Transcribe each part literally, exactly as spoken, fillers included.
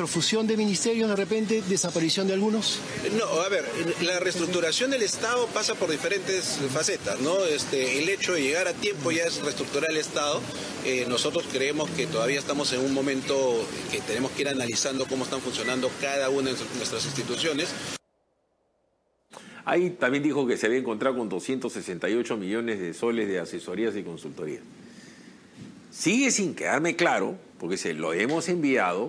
profusión de ministerios, de repente desaparición de algunos? No, a ver, la reestructuración del Estado pasa por diferentes facetas, ¿no? Este, el hecho de llegar a tiempo ya es reestructurar el Estado. Eh, nosotros creemos que todavía estamos en un momento que tenemos que ir analizando cómo están funcionando cada una de nuestras instituciones. Ahí también dijo que se había encontrado con doscientos sesenta y ocho millones de soles de asesorías y consultoría. Sigue sin quedarme claro, porque se lo hemos enviado,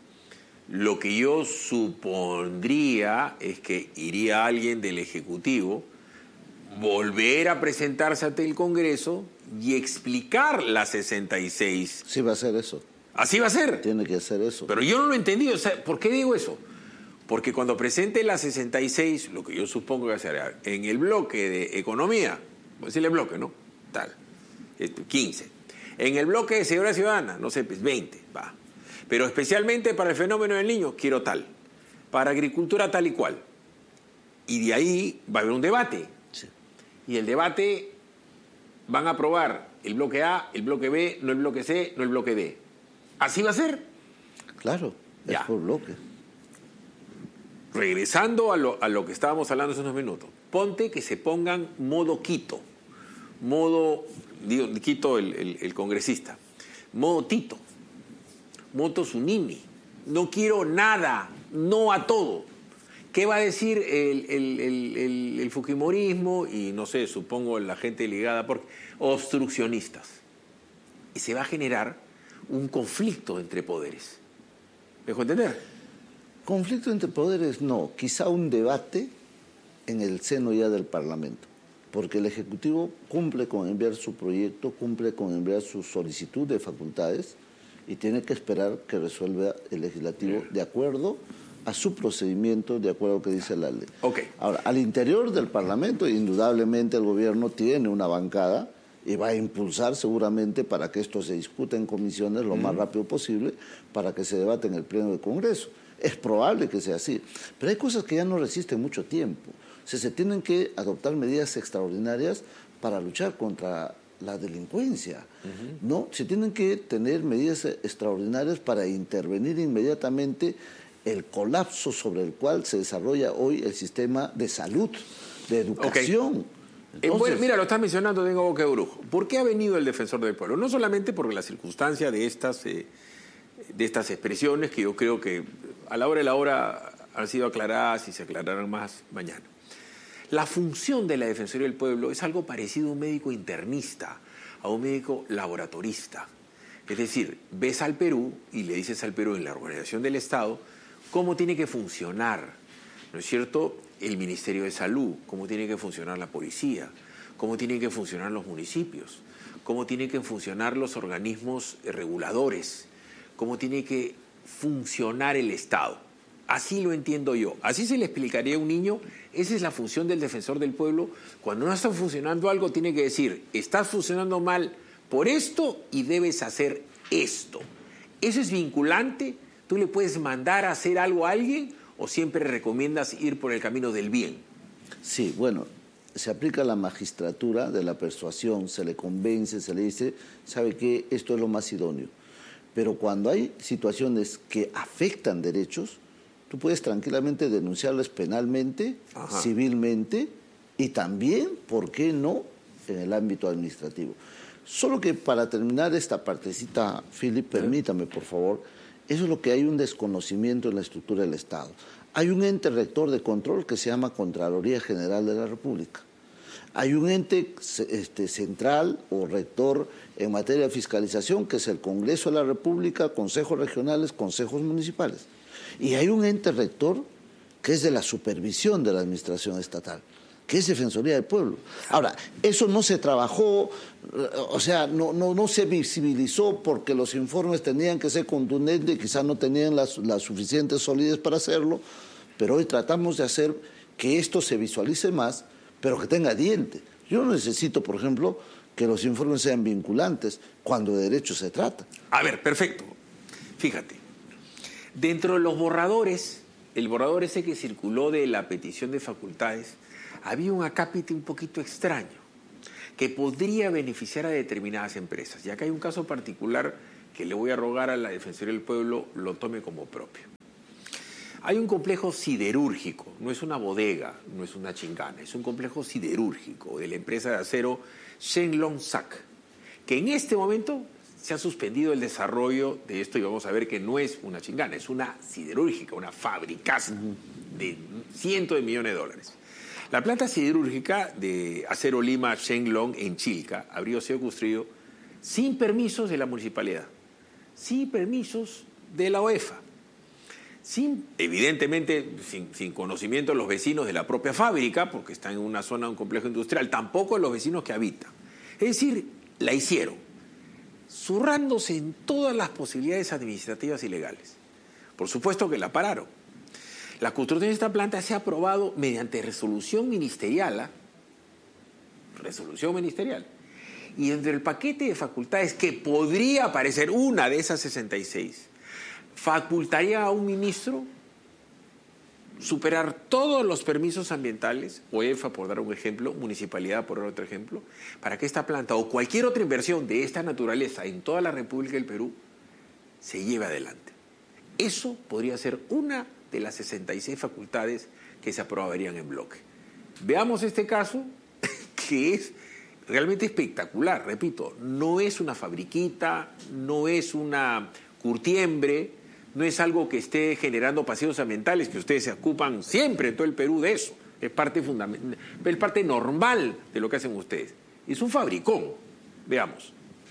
lo que yo supondría es que iría alguien del Ejecutivo, volver a presentarse ante el Congreso y explicar las sesenta y seis. Sí va a ser eso. Así va a ser. Tiene que hacer eso. Pero yo no lo he entendido. O sea, ¿por qué digo eso? Porque cuando presente las sesenta y seis, lo que yo supongo que va a ser en el bloque de economía, voy a decirle bloque, ¿no? Tal, quince. En el bloque de seguridad ciudadana, no sé, pues veinte, va. Pero especialmente para el fenómeno del niño, quiero tal. Para agricultura, tal y cual. Y de ahí va a haber un debate. Sí. Y el debate van a aprobar el bloque A, el bloque B, no el bloque C, no el bloque D. ¿Así va a ser? Claro, es ya. Por bloque. Regresando a lo, a lo que estábamos hablando hace unos minutos, ponte que se pongan modo Quito, modo, digo, Quito el, el, el congresista, modo Tito, modo Zunini, no quiero nada, no a todo. ¿Qué va a decir el, el, el, el, el fujimorismo y, no sé, supongo la gente ligada, porque obstruccionistas? Y se va a generar un conflicto entre poderes. ¿Me dejo entender? Conflicto entre poderes no, quizá un debate en el seno ya del Parlamento, porque el Ejecutivo cumple con enviar su proyecto, cumple con enviar su solicitud de facultades y tiene que esperar que resuelva el Legislativo de acuerdo a su procedimiento, de acuerdo a lo que dice la ley. Okay. Ahora, al interior del Parlamento, indudablemente el gobierno tiene una bancada y va a impulsar seguramente para que esto se discute en comisiones lo mm. más rápido posible, para que se debate en el Pleno del Congreso. Es probable que sea así, pero hay cosas que ya no resisten mucho tiempo. O sea, se tienen que adoptar medidas extraordinarias para luchar contra la delincuencia, uh-huh. ¿no? Se tienen que tener medidas extraordinarias para intervenir inmediatamente el colapso sobre el cual se desarrolla hoy el sistema de salud, de educación. Okay. Entonces, eh, bueno, mira, lo estás mencionando, tengo boca de brujo. ¿Por qué ha venido el defensor del pueblo? No solamente por la circunstancia de estas, eh, de estas expresiones que yo creo que a la hora de la hora han sido aclaradas y se aclararán más mañana. La función de la Defensoría del Pueblo es algo parecido a un médico internista, a un médico laboratorista. Es decir, ves al Perú y le dices al Perú en la organización del Estado cómo tiene que funcionar, ¿no es cierto?, el Ministerio de Salud, cómo tiene que funcionar la policía, cómo tienen que funcionar los municipios, cómo tienen que funcionar los organismos reguladores, cómo tiene que funcionar el Estado. Así lo entiendo yo. Así se le explicaría a un niño. Esa es la función del defensor del pueblo. Cuando no está funcionando algo, tiene que decir, estás funcionando mal por esto y debes hacer esto. Eso es vinculante. Tú le puedes mandar a hacer algo a alguien o siempre recomiendas ir por el camino del bien. Sí, bueno, se aplica la magistratura de la persuasión, se le convence, se le dice, ¿sabe qué? Esto es lo más idóneo. Pero cuando hay situaciones que afectan derechos, tú puedes tranquilamente denunciarles penalmente, Ajá. civilmente y también, ¿por qué no?, en el ámbito administrativo. Solo que para terminar esta partecita, Philip, permítame, por favor, eso es lo que hay un desconocimiento en la estructura del Estado. Hay un ente rector de control que se llama Contraloría General de la República. Hay un ente este, central o rector en materia de fiscalización, que es el Congreso de la República, consejos regionales, consejos municipales. Y hay un ente rector que es de la supervisión de la administración estatal, que es Defensoría del Pueblo. Ahora, eso no se trabajó, o sea, no, no, no se visibilizó porque los informes tenían que ser contundentes y quizás no tenían las, las suficientes solidez para hacerlo, pero hoy tratamos de hacer que esto se visualice más, pero que tenga diente. Yo no necesito, por ejemplo, que los informes sean vinculantes cuando de derechos se trata. A ver, perfecto. Fíjate, dentro de los borradores, el borrador ese que circuló de la petición de facultades, había un acápite un poquito extraño que podría beneficiar a determinadas empresas. Y acá hay un caso particular que le voy a rogar a la Defensoría del Pueblo lo tome como propio. Hay un complejo siderúrgico, no es una bodega, no es una chingana, es un complejo siderúrgico de la empresa de acero Shenglong Sac, que en este momento se ha suspendido el desarrollo de esto y vamos a ver que no es una chingana, es una siderúrgica, una fabricaza de cientos de millones de dólares. La planta siderúrgica de Acero Lima Shenglong en Chilca habría sido construido sin permisos de la municipalidad, sin permisos de la O E F A, sin, evidentemente sin, sin conocimiento de los vecinos de la propia fábrica, porque está en una zona de un complejo industrial, tampoco de los vecinos que habitan. Es decir, la hicieron, zurrándose en todas las posibilidades administrativas y legales. Por supuesto que la pararon. La construcción de esta planta se ha aprobado mediante resolución ministerial, ¿eh? resolución ministerial. Y entre el paquete de facultades que podría aparecer una de esas sesenta y seis, facultaría a un ministro superar todos los permisos ambientales, O E F A por dar un ejemplo, municipalidad por dar otro ejemplo, para que esta planta o cualquier otra inversión de esta naturaleza en toda la República del Perú se lleve adelante. Eso podría ser una de las sesenta y seis facultades que se aprobarían en bloque. Veamos este caso, que es realmente espectacular, repito, no es una fabriquita, no es una curtiembre, no es algo que esté generando pasivos ambientales, que ustedes se ocupan siempre en todo el Perú de eso, es parte fundamental, es parte normal de lo que hacen ustedes. Es un fabricón, veamos.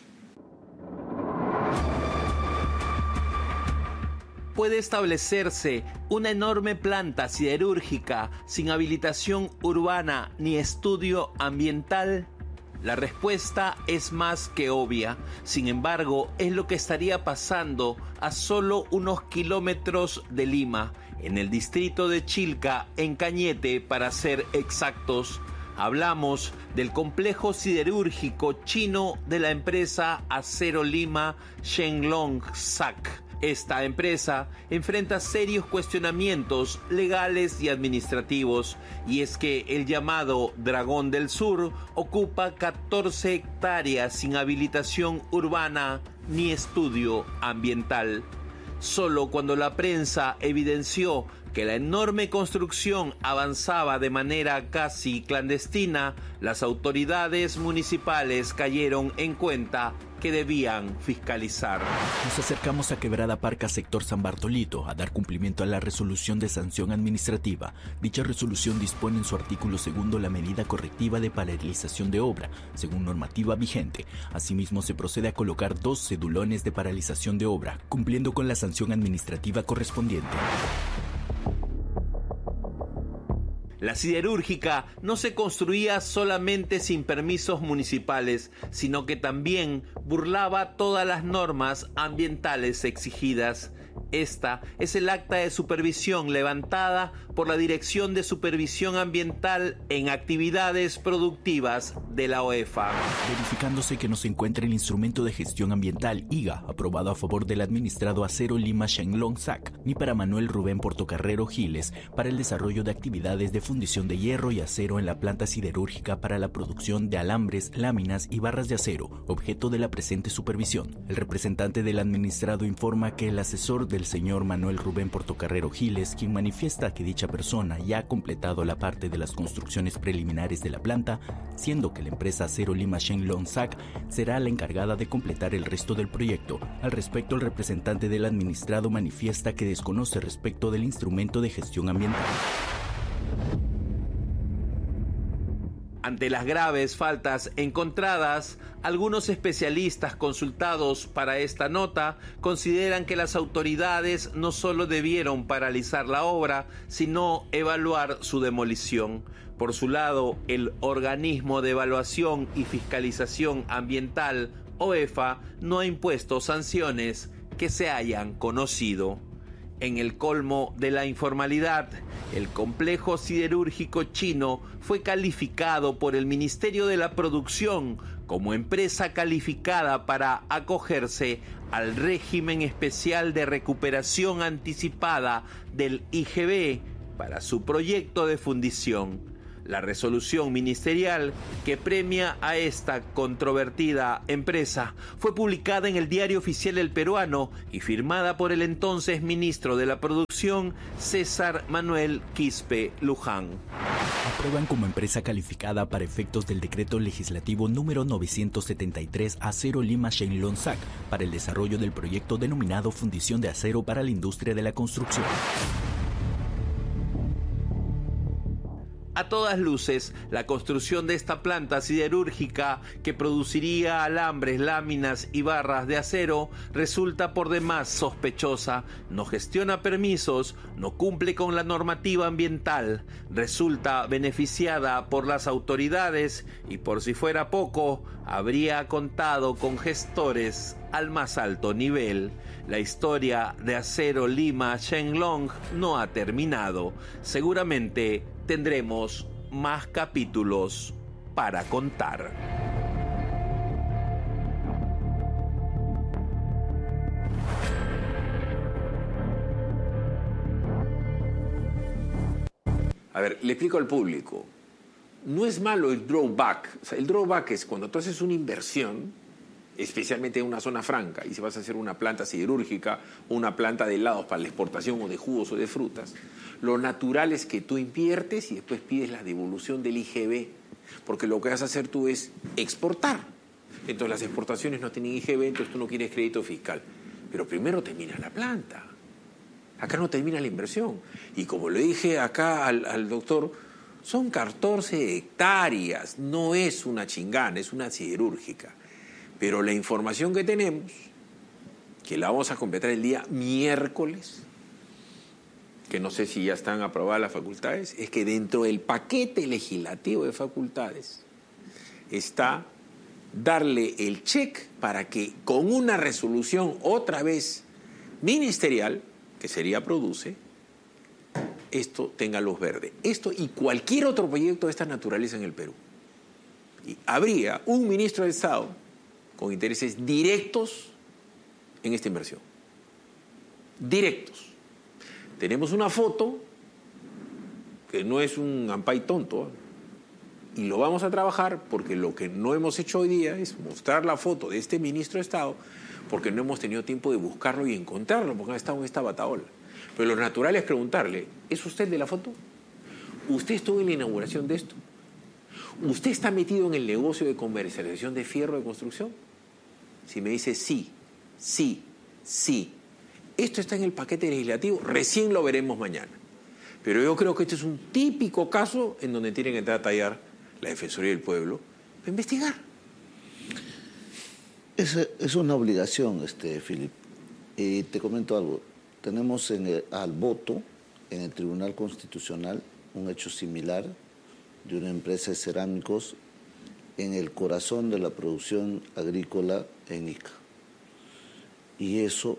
Puede establecerse una enorme planta siderúrgica sin habilitación urbana ni estudio ambiental. La respuesta es más que obvia, sin embargo, es lo que estaría pasando a solo unos kilómetros de Lima, en el distrito de Chilca, en Cañete, para ser exactos. Hablamos del complejo siderúrgico chino de la empresa Acero Lima Shenglong Sac. Esta empresa enfrenta serios cuestionamientos legales y administrativos, y es que el llamado Dragón del Sur ocupa catorce hectáreas sin habilitación urbana ni estudio ambiental. Solo cuando la prensa evidenció que la enorme construcción avanzaba de manera casi clandestina, las autoridades municipales cayeron en cuenta que debían fiscalizar. Nos acercamos a Quebrada Parca, sector San Bartolito, a dar cumplimiento a la resolución de sanción administrativa. Dicha resolución dispone en su artículo segundo la medida correctiva de paralización de obra, según normativa vigente. Asimismo, se procede a colocar dos cedulones de paralización de obra, cumpliendo con la sanción administrativa correspondiente. La siderúrgica no se construía solamente sin permisos municipales, sino que también burlaba todas las normas ambientales exigidas. Esta es el acta de supervisión levantada por la Dirección de Supervisión Ambiental en Actividades Productivas de la O E F A. Verificándose que no se encuentra el instrumento de gestión ambiental I G A, aprobado a favor del administrado Acero Lima Shenglong Sac, ni para Manuel Rubén Portocarrero Giles, para el desarrollo de actividades de fundición de hierro y acero en la planta siderúrgica para la producción de alambres, láminas y barras de acero, objeto de la presente supervisión. El representante del administrado informa que el asesor del señor Manuel Rubén Portocarrero Giles, quien manifiesta que dicha persona ya ha completado la parte de las construcciones preliminares de la planta, siendo que la empresa Acero Lima Shenglong Sac será la encargada de completar el resto del proyecto. Al respecto, el representante del administrado manifiesta que desconoce respecto del instrumento de gestión ambiental. Ante las graves faltas encontradas, algunos especialistas consultados para esta nota consideran que las autoridades no solo debieron paralizar la obra, sino evaluar su demolición. Por su lado, el Organismo de Evaluación y Fiscalización Ambiental, O E F A, no ha impuesto sanciones que se hayan conocido. En el colmo de la informalidad, el complejo siderúrgico chino fue calificado por el Ministerio de la Producción como empresa calificada para acogerse al régimen especial de recuperación anticipada del I G B para su proyecto de fundición. La resolución ministerial que premia a esta controvertida empresa fue publicada en el Diario Oficial El Peruano y firmada por el entonces ministro de la Producción, Construcción, César Manuel Quispe Luján. Aprueban como empresa calificada para efectos del decreto legislativo número novecientos setenta y tres Acero Lima Shenlong S A C para el desarrollo del proyecto denominado Fundición de Acero para la Industria de la Construcción. A todas luces, la construcción de esta planta siderúrgica que produciría alambres, láminas y barras de acero resulta por demás sospechosa, no gestiona permisos, no cumple con la normativa ambiental, resulta beneficiada por las autoridades y por si fuera poco, habría contado con gestores al más alto nivel. La historia de Acero Lima Shenlong no ha terminado. Seguramente tendremos más capítulos para contar. A ver, le explico al público. No es malo el drawback. O sea, el drawback es cuando tú haces una inversión, especialmente en una zona franca, y si vas a hacer una planta siderúrgica o una planta de helados para la exportación o de jugos o de frutas, lo natural es que tú inviertes y después pides la devolución del I G B, porque lo que vas a hacer tú es exportar. Entonces las exportaciones no tienen I G B, entonces tú no quieres crédito fiscal. Pero primero termina la planta. Acá no termina la inversión. Y como le dije acá al, al doctor, son catorce hectáreas, no es una chingana, es una siderúrgica. Pero la información que tenemos, que la vamos a completar el día miércoles, que no sé si ya están aprobadas las facultades, es que dentro del paquete legislativo de facultades está darle el check para que con una resolución otra vez ministerial, que sería Produce, esto tenga luz verde. Esto y cualquier otro proyecto de esta naturaleza en el Perú. Y habría un ministro de Estado con intereses directos en esta inversión. Directos. Tenemos una foto que no es un ampay tonto, y lo vamos a trabajar porque lo que no hemos hecho hoy día es mostrar la foto de este ministro de Estado porque no hemos tenido tiempo de buscarlo y encontrarlo porque ha estado en esta batahola. Pero lo natural es preguntarle, ¿es usted de la foto? ¿Usted estuvo en la inauguración de esto? ¿Usted está metido en el negocio de comercialización de fierro de construcción? Si me dice sí, sí, sí, esto está en el paquete legislativo, recién lo veremos mañana. Pero yo creo que este es un típico caso en donde tienen que entrar a tallar la Defensoría del Pueblo para investigar. Es, es una obligación, este, Philip. Y te comento algo. Tenemos en el, al voto en el Tribunal Constitucional un hecho similar de una empresa de cerámicos en el corazón de la producción agrícola en Ica. Y eso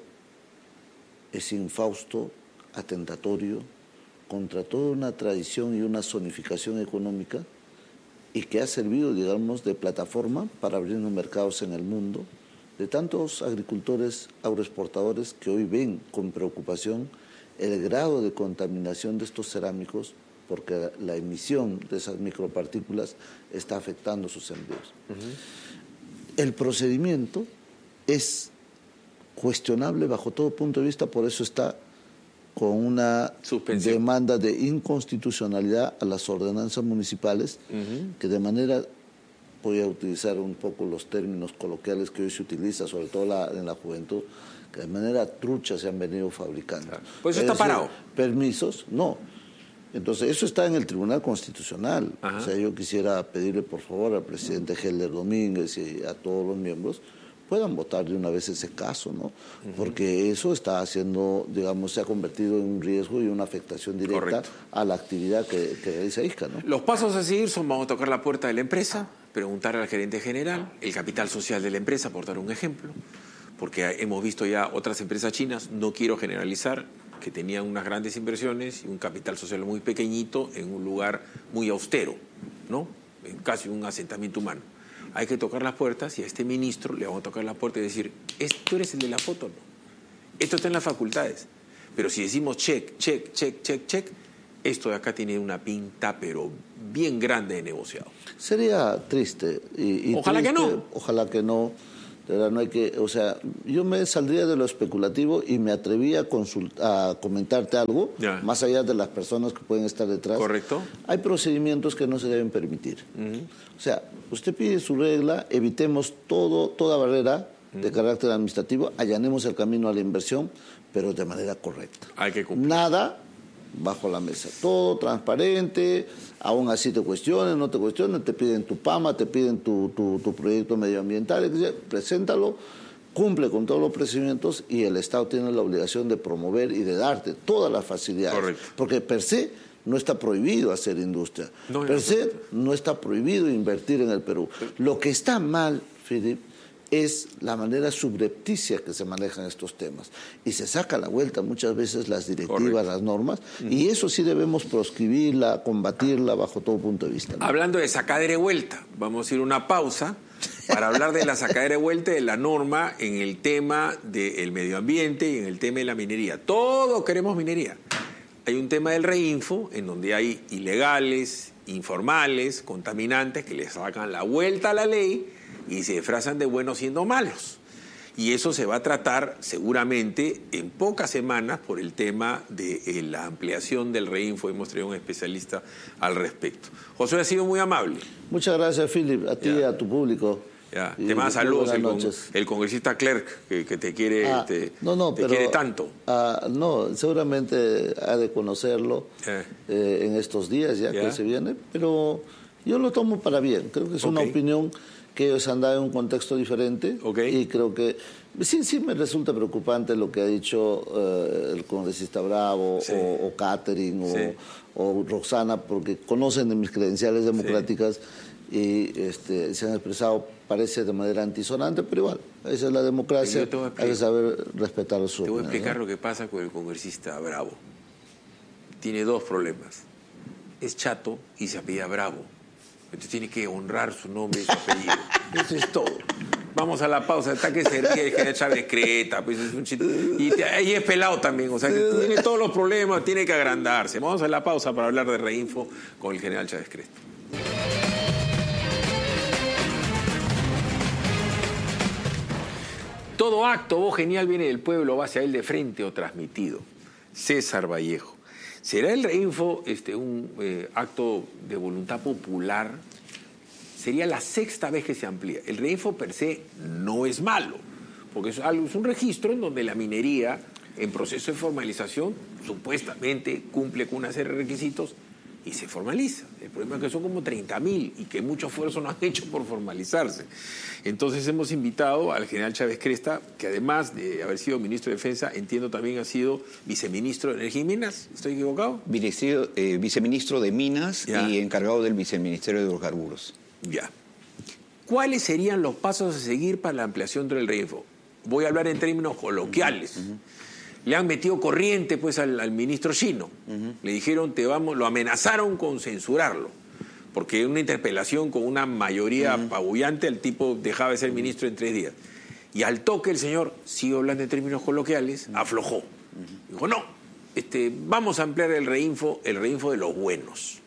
es infausto, atentatorio contra toda una tradición y una zonificación económica y que ha servido, digamos, de plataforma para abrirnos mercados en el mundo de tantos agricultores agroexportadores que hoy ven con preocupación el grado de contaminación de estos cerámicos porque la emisión de esas micropartículas está afectando sus empleos. Uh-huh. El procedimiento es cuestionable bajo todo punto de vista, por eso está con una suspensión, demanda de inconstitucionalidad a las ordenanzas municipales, uh-huh, que de manera, voy a utilizar un poco los términos coloquiales que hoy se utiliza, sobre todo la, en la juventud, que de manera trucha se han venido fabricando. Claro. Pues eso está decir, parado. Permisos, no. Entonces, eso está en el Tribunal Constitucional. Ajá. O sea, yo quisiera pedirle, por favor, al presidente Helder Domínguez y a todos los miembros puedan votar de una vez ese caso, ¿no? Uh-huh. Porque eso está haciendo, digamos, se ha convertido en un riesgo y una afectación directa, correcto, a la actividad que, que realiza Ica, ¿no? Los pasos a seguir son: vamos a tocar la puerta de la empresa, preguntar al gerente general, el capital social de la empresa, por dar un ejemplo, porque hemos visto ya otras empresas chinas, no quiero generalizar, que tenían unas grandes inversiones y un capital social muy pequeñito en un lugar muy austero, ¿no? En casi un asentamiento humano. Hay que tocar las puertas y a este ministro le vamos a tocar la puerta y decir, ¿tú eres el de la foto o no? Esto está en las facultades. Pero si decimos check, check, check, check, check, esto de acá tiene una pinta, pero bien grande de negociado. Sería triste. Y, y ojalá triste, que no. Ojalá que no. De verdad, no hay que, o sea, yo me saldría de lo especulativo y me atreví a, consult, a comentarte algo, ya. más allá de las personas que pueden estar detrás. Correcto. Hay procedimientos que no se deben permitir. Uh-huh. O sea, usted pide su regla, evitemos todo, toda barrera uh-huh. de carácter administrativo, allanemos el camino a la inversión, pero de manera correcta. Hay que cumplir. Nada bajo la mesa, todo transparente, aún así te cuestionen, no te cuestionen, te piden tu P A M A, te piden tu, tu, tu proyecto medioambiental, preséntalo, cumple con todos los procedimientos y el Estado tiene la obligación de promover y de darte todas las facilidades. Correcto. Porque per se no está prohibido hacer industria, no, per se no está prohibido invertir en el Perú. Lo que está mal, Philip, es la manera subrepticia que se manejan estos temas. Y se saca a la vuelta muchas veces las directivas, correcto. Las normas, mm. y eso sí debemos proscribirla, combatirla bajo todo punto de vista, ¿no? Hablando de sacadera de vuelta, vamos a ir a una pausa para hablar de la sacadera de vuelta de la norma en el tema del medio ambiente y en el tema de la minería. Todos queremos minería. Hay un tema del Reinfo, en donde hay ilegales, informales, contaminantes que le sacan la vuelta a la ley y se disfrazan de buenos siendo malos. Y eso se va a tratar seguramente en pocas semanas por el tema de eh, la ampliación del Reinfo. Hemos traído un especialista al respecto. José ha sido muy amable. Muchas gracias, Philip, a ti y a tu público. Ya. Te manda saludos el, con, el congresista Clerc, que, que te quiere ah, te, no, no, te pero, quiere tanto. Uh, no, seguramente ha de conocerlo eh. Eh, en estos días ya, ya que se viene, pero yo lo tomo para bien. Creo que es okay. una opinión que ellos han dado en un contexto diferente, okay. y creo que sí, sí me resulta preocupante lo que ha dicho uh, el congresista Bravo, sí. o, o Catherine, sí. o, o Roxana, porque conocen de mis credenciales democráticas, sí. y este, se han expresado, parece de manera antisonante, pero igual, esa es la democracia, explicar, hay que saber respetar su Te voy a explicar, ¿no? lo que pasa con el congresista Bravo. Tiene dos problemas. Es chato y se apellida Bravo. Entonces tiene que honrar su nombre y su apellido. Eso es todo. Vamos a la pausa. Está que se ríe, que Chávez Creta, pues es un chiste. Y, y es pelado también, o sea, que tiene todos los problemas, tiene que agrandarse. Vamos a la pausa para hablar de Reinfo con el general Chávez Creta. Todo acto, voz genial, viene del pueblo, va hacia él de frente o transmitido. César Vallejo. ¿Será el Reinfo este, un eh, acto de voluntad popular? Sería la sexta vez que se amplía. El Reinfo per se no es malo, porque es, algo, es un registro en donde la minería, en proceso de formalización, supuestamente cumple con una serie de requisitos y se formaliza. El problema es que son como treinta mil y que mucho esfuerzo no han hecho por formalizarse. Entonces hemos invitado al general Chávez Creta, que además de haber sido ministro de Defensa, entiendo también ha sido viceministro de Energía y Minas. ¿Estoy equivocado? Ministro, eh, viceministro de Minas, ya. Y encargado del viceministerio de Hidrocarburos. Ya. ¿Cuáles serían los pasos a seguir para la ampliación del Reinfo? Voy a hablar en términos coloquiales. Uh-huh. Le han metido corriente pues al, al ministro chino. Uh-huh. Le dijeron, te vamos, lo amenazaron con censurarlo, porque en una interpelación con una mayoría uh-huh. apabullante, el tipo dejaba de ser ministro en tres días. Y al toque el señor, sigo hablando en términos coloquiales, uh-huh. aflojó. Uh-huh. Dijo, no, este, vamos a ampliar el Reinfo, el Reinfo de los buenos.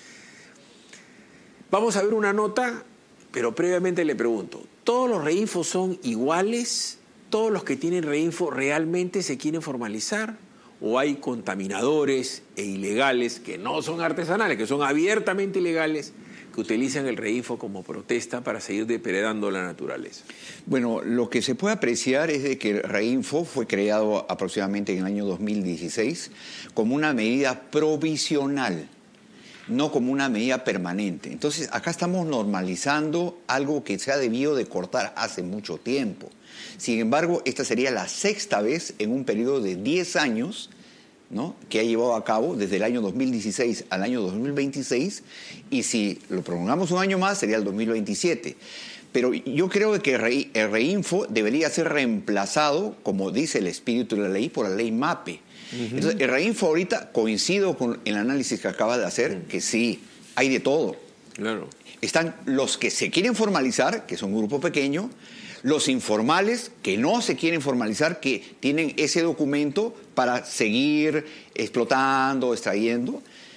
Vamos a ver una nota, pero previamente le pregunto, ¿todos los Reinfos son iguales? ¿Todos los que tienen Reinfo realmente se quieren formalizar? ¿O hay contaminadores e ilegales que no son artesanales, que son abiertamente ilegales, que utilizan el Reinfo como protesta para seguir depredando la naturaleza? Bueno, lo que se puede apreciar es de que el Reinfo fue creado aproximadamente en el año dos mil dieciséis como una medida provisional, no como una medida permanente. Entonces, acá estamos normalizando algo que se ha debido de cortar hace mucho tiempo. Sin embargo, esta sería la sexta vez en un periodo de diez años, ¿no?, que ha llevado a cabo desde el año dos mil dieciséis al año dos mil veintiséis, y si lo prolongamos un año más sería el dos mil veintisiete. Pero yo creo que el Reinfo debería ser reemplazado, como dice el espíritu de la ley, por la ley MAPE. Uh-huh. Entonces, el Reinfo ahorita, coincido con el análisis que acaba de hacer, uh-huh. que sí, hay de todo. Claro. Están los que se quieren formalizar, que son un grupo pequeño, los informales que no se quieren formalizar, que tienen ese documento para seguir explotando, extrayendo,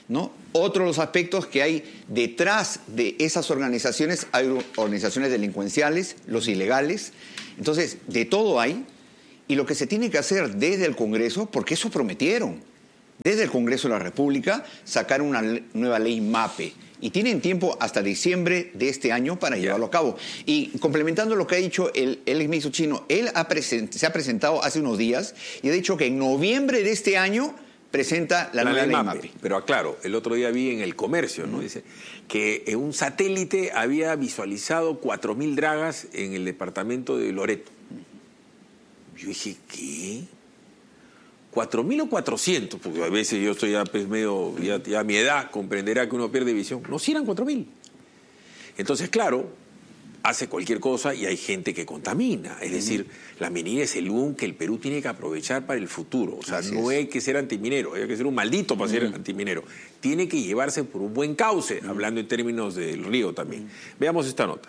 ¿no? Otro de los aspectos que hay detrás de esas organizaciones, hay organizaciones delincuenciales, los ilegales. Entonces, de todo hay. Y lo que se tiene que hacer desde el Congreso, porque eso prometieron, desde el Congreso de la República, sacar una nueva ley MAPE. Y tienen tiempo hasta diciembre de este año para llevarlo a cabo. Y complementando lo que ha dicho el, el exministro Chino, él ha present, se ha presentado hace unos días y ha dicho que en noviembre de este año presenta la, la nueva ley, ley MAPE. MAPE. Pero aclaro, el otro día vi en El Comercio, ¿no? Dice que en un satélite había visualizado cuatro mil dragas en el departamento de Loreto. Yo dije, ¿qué? ¿cuatro mil o cuatrocientos? Porque a veces yo estoy ya pues, medio, ya, ya a mi edad comprenderá que uno pierde visión. No, si eran cuatro mil. Entonces, claro, hace cualquier cosa y hay gente que contamina. Es uh-huh. decir, la minería es el boom que el Perú tiene que aprovechar para el futuro. O sea, Así no es. hay que ser antiminero, hay que ser un maldito para uh-huh. ser antiminero. Tiene que llevarse por un buen cauce, uh-huh. hablando en términos del río también. Uh-huh. Veamos esta nota.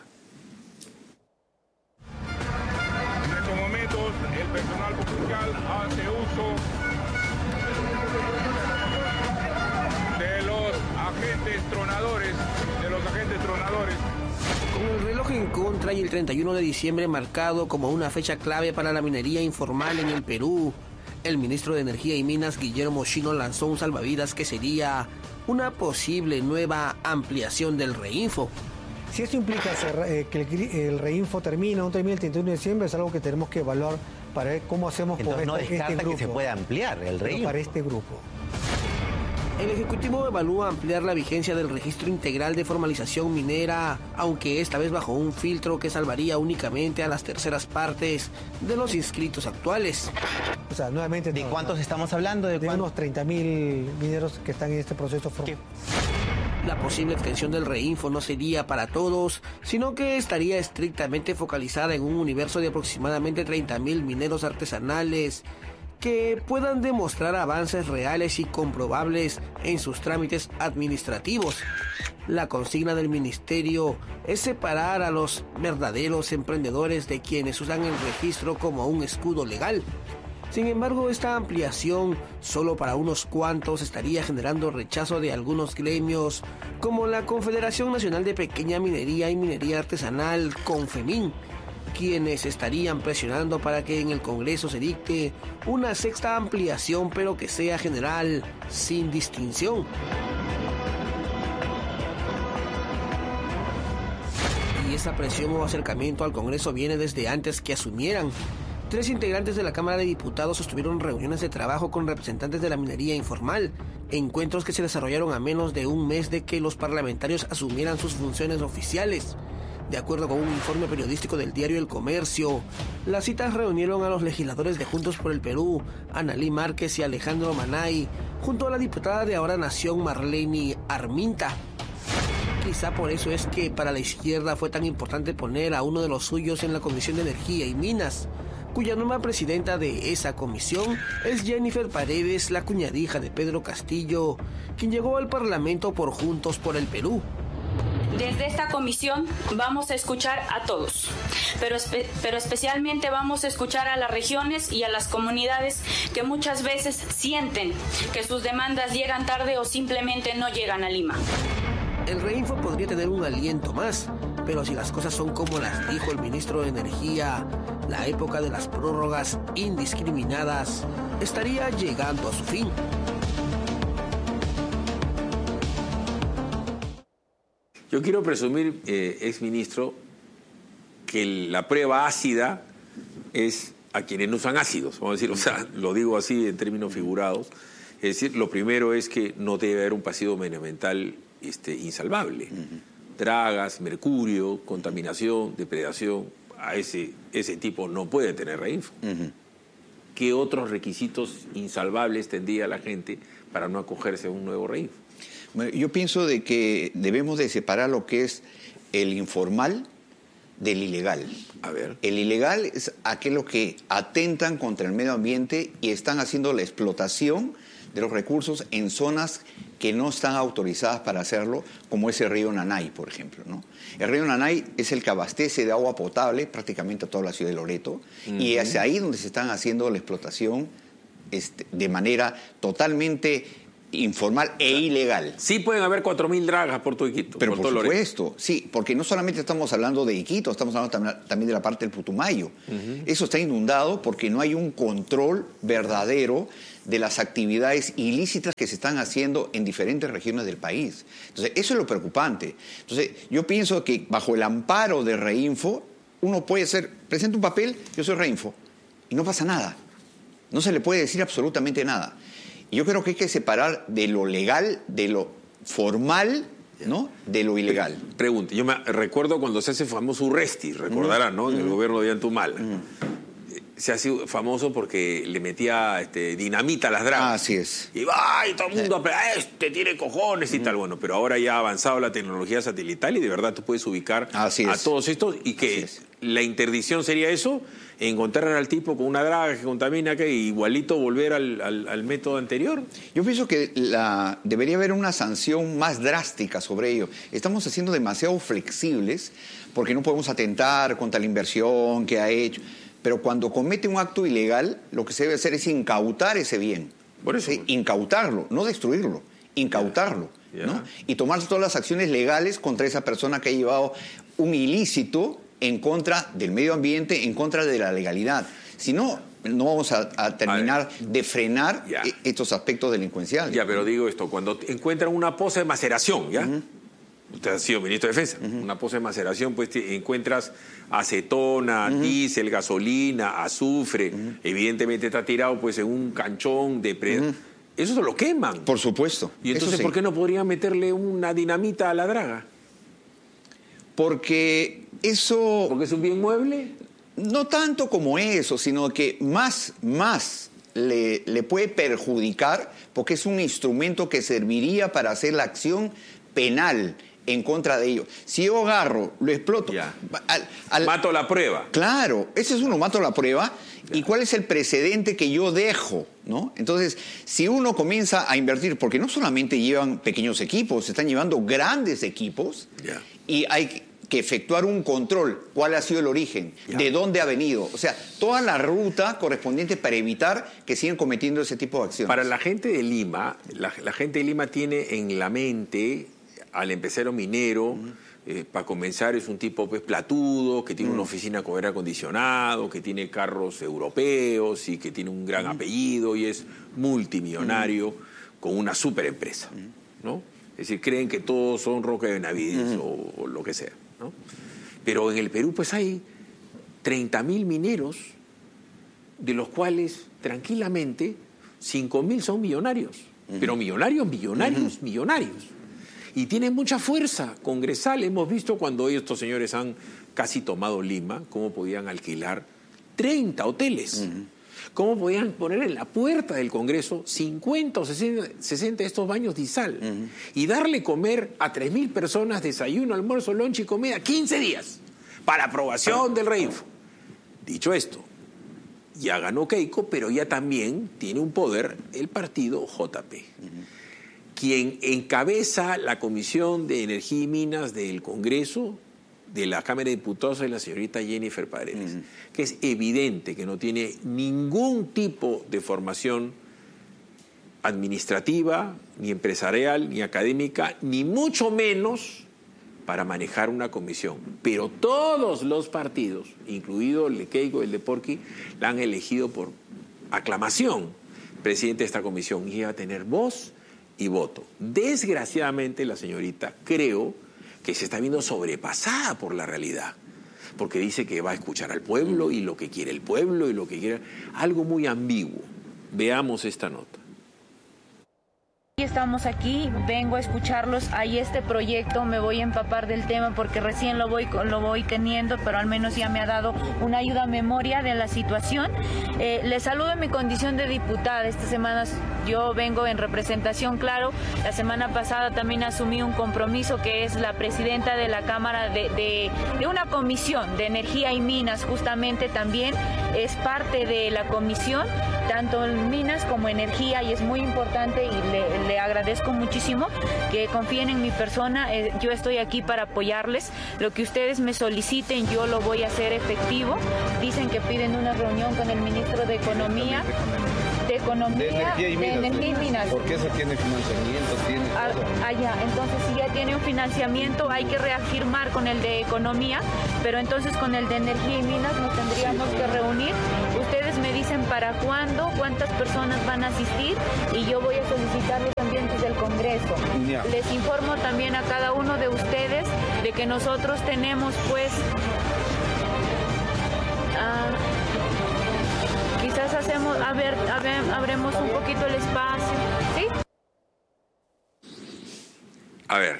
En estos momentos, el personal policial hace uso de los agentes tronadores, de los agentes tronadores. Con el reloj en contra y el treinta y uno de diciembre marcado como una fecha clave para la minería informal en el Perú, el ministro de Energía y Minas, Guillermo Chino, lanzó un salvavidas que sería una posible nueva ampliación del Reinfo. Si esto implica eh, que el, el Reinfo termina, no termina el treinta y uno de diciembre, es algo que tenemos que evaluar para ver cómo hacemos Entonces, por no este, descarta este grupo. Que se pueda ampliar el Reinfo. Para este grupo. El Ejecutivo evalúa ampliar la vigencia del registro integral de formalización minera, aunque esta vez bajo un filtro que salvaría únicamente a las terceras partes de los inscritos actuales. O sea, nuevamente... ¿De no, cuántos no, estamos hablando? De, de unos treinta mil mineros que están en este proceso. ¿Qué? La posible extensión del Reinfo no sería para todos, sino que estaría estrictamente focalizada en un universo de aproximadamente treinta mil mineros artesanales que puedan demostrar avances reales y comprobables en sus trámites administrativos. La consigna del ministerio es separar a los verdaderos emprendedores de quienes usan el registro como un escudo legal. Sin embargo, esta ampliación solo para unos cuantos estaría generando rechazo de algunos gremios, como la Confederación Nacional de Pequeña Minería y Minería Artesanal, CONFEMIN, quienes estarían presionando para que en el Congreso se dicte una sexta ampliación, pero que sea general, sin distinción. Y esa presión o acercamiento al Congreso viene desde antes que asumieran. Tres integrantes de la Cámara de Diputados sostuvieron reuniones de trabajo con representantes de la minería informal, encuentros que se desarrollaron a menos de un mes de que los parlamentarios asumieran sus funciones oficiales. De acuerdo con un informe periodístico del diario El Comercio, las citas reunieron a los legisladores de Juntos por el Perú, Analí Márquez y Alejandro Manay, junto a la diputada de Ahora Nación, Marlene Arminta. Quizá por eso es que para la izquierda fue tan importante poner a uno de los suyos en la Comisión de Energía y Minas, cuya nueva presidenta de esa comisión es Jennifer Paredes, la cuñadija de Pedro Castillo, quien llegó al Parlamento por Juntos por el Perú. Desde esta comisión vamos a escuchar a todos, pero, espe- pero especialmente vamos a escuchar a las regiones y a las comunidades que muchas veces sienten que sus demandas llegan tarde o simplemente no llegan a Lima. El Reinfo podría tener un aliento más, pero si las cosas son como las dijo el ministro de Energía, la época de las prórrogas indiscriminadas estaría llegando a su fin. Yo quiero presumir, eh, exministro, que la prueba ácida es a quienes no usan ácidos, vamos a decir, o sea, lo digo así en términos figurados. Es decir, lo primero es que no debe haber un pasivo medioambiental este, insalvable. Uh-huh. Dragas, mercurio, contaminación, depredación, a ese, ese tipo no puede tener Reinfo. Uh-huh. ¿Qué otros requisitos insalvables tendría la gente para no acogerse a un nuevo Reinfo? Bueno, yo pienso de que debemos de separar lo que es el informal del ilegal. A ver. El ilegal es aquellos que atentan contra el medio ambiente y están haciendo la explotación de los recursos en zonas que no están autorizadas para hacerlo, como es el río Nanay, por ejemplo, ¿no? El río Nanay es el que abastece de agua potable prácticamente a toda la ciudad de Loreto, uh-huh. y es ahí donde se están haciendo la explotación este, de manera totalmente informal e ilegal. Sí pueden haber cuatro mil dragas por todo Iquitos. Pero por, por todo supuesto, Loreto. sí, porque no solamente estamos hablando de Iquitos, estamos hablando también de la parte del Putumayo. Uh-huh. Eso está inundado porque no hay un control verdadero de las actividades ilícitas que se están haciendo en diferentes regiones del país. Entonces, eso es lo preocupante. Entonces, yo pienso que bajo el amparo de Reinfo, uno puede ser, presenta un papel, yo soy Reinfo, y no pasa nada. No se le puede decir absolutamente nada. Y yo creo que hay que separar de lo legal, de lo formal, ¿no?, de lo ilegal. Pregunta, yo me recuerdo cuando se hace famoso Urresti, recordarán, ¿no?, en el gobierno de Antumala. Se ha sido famoso porque le metía este, dinamita a las dragas. Ah, así es. Y va, y todo el mundo, este tiene cojones y tal. Bueno, pero ahora ya ha avanzado la tecnología satelital y de verdad tú puedes ubicar así a es. todos estos. Y que la interdicción sería eso, encontrar al tipo con una draga que contamina, que igualito volver al, al, al método anterior. Yo pienso que la, debería haber una sanción más drástica sobre ello. Estamos haciendo demasiado flexibles porque no podemos atentar contra la inversión que ha hecho. Pero cuando comete un acto ilegal, lo que se debe hacer es incautar ese bien. Por eso. Sí, incautarlo, no destruirlo, incautarlo. Yeah. Yeah. ¿no? Y tomar todas las acciones legales contra esa persona que ha llevado un ilícito en contra del medio ambiente, en contra de la legalidad. Si no, no vamos a, a terminar a de frenar yeah. estos aspectos delincuenciales. Ya, pero digo esto, cuando encuentran una poza de maceración, ¿ya? Uh-huh. Usted ha sido ministro de Defensa. Uh-huh. Una poza de maceración, pues te encuentras acetona, uh-huh. diésel, gasolina, azufre. Uh-huh. Evidentemente está tirado pues en un canchón de... Pre... Uh-huh. Eso se lo queman. Por supuesto. Y entonces, sí. ¿por qué no podrían meterle una dinamita a la draga? Porque eso... ¿Porque es un bien mueble? No tanto como eso, sino que más, más le, le puede perjudicar porque es un instrumento que serviría para hacer la acción penal en contra de ellos. Si yo agarro, lo exploto... Al, al, mato la prueba. Claro, ese es uno, mato la prueba. Ya. ¿Y cuál es el precedente que yo dejo? ¿No? Entonces, si uno comienza a invertir, porque no solamente llevan pequeños equipos, se están llevando grandes equipos, ya. y hay que efectuar un control. ¿Cuál ha sido el origen? Ya. ¿De dónde ha venido? O sea, toda la ruta correspondiente para evitar que sigan cometiendo ese tipo de acciones. Para la gente de Lima, la, la gente de Lima tiene en la mente... al empresario minero, uh-huh. eh, para comenzar es un tipo pues platudo, que tiene uh-huh. una oficina con aire acondicionado, que tiene carros europeos y que tiene un gran uh-huh. apellido y es multimillonario uh-huh. con una super empresa, uh-huh. ¿no? Es decir, creen que todos son Roque Benavides uh-huh. o, o lo que sea, ¿no? Pero en el Perú pues hay treinta mil mineros, de los cuales tranquilamente cinco mil son millonarios, uh-huh. pero millonarios, millonarios, uh-huh. millonarios. Y tienen mucha fuerza congresal. Hemos visto cuando estos señores han casi tomado Lima, cómo podían alquilar treinta hoteles. Uh-huh. Cómo podían poner en la puerta del Congreso cincuenta o sesenta de estos baños de sal. Uh-huh. Y darle comer a tres mil personas, desayuno, almuerzo, lunch y comida, quince días, para aprobación uh-huh. del Reinfo. Dicho esto, ya ganó Keiko, pero ya también tiene un poder el partido J P. Uh-huh. Quien encabeza la Comisión de Energía y Minas del Congreso, de la Cámara de Diputados, es la señorita Jennifer Paredes, uh-huh. que es evidente que no tiene ningún tipo de formación administrativa, ni empresarial, ni académica, ni mucho menos para manejar una comisión. Pero todos los partidos, incluido el de Keiko y el de Porqui, la han elegido por aclamación presidente de esta comisión y va a tener voz y voto. Desgraciadamente la señorita creo que se está viendo sobrepasada por la realidad, porque dice que va a escuchar al pueblo y lo que quiere el pueblo y lo que quiere... Algo muy ambiguo. Veamos esta nota. Estamos aquí, vengo a escucharlos. Hay este proyecto, me voy a empapar del tema porque recién lo voy, lo voy teniendo, pero al menos ya me ha dado una ayuda a memoria de la situación. Eh, les saludo en mi condición de diputada. Esta semana yo vengo en representación, claro. La semana pasada también asumí un compromiso que es la presidenta de la Cámara de, de, de una comisión de energía y minas, justamente también es parte de la comisión, tanto en minas como energía, y es muy importante y le, le agradezco muchísimo que confíen en mi persona. Eh, yo estoy aquí para apoyarles. Lo que ustedes me soliciten yo lo voy a hacer efectivo. Dicen que piden una reunión con el ministro de Economía. De economía, de energía y de minas. energía y minas. Porque eso tiene financiamiento, tiene Ah, todo. ah, ya. Entonces, si ya tiene un financiamiento, hay que reafirmar con el de economía, pero entonces con el de energía y minas nos tendríamos que reunir. Ustedes me dicen para cuándo, cuántas personas van a asistir y yo voy a solicitar los ambientes del Congreso. Ya. Les informo también a cada uno de ustedes de que nosotros tenemos pues ah, quizás hacemos, a ver, a ver, abremos un poquito el espacio, ¿sí? A ver,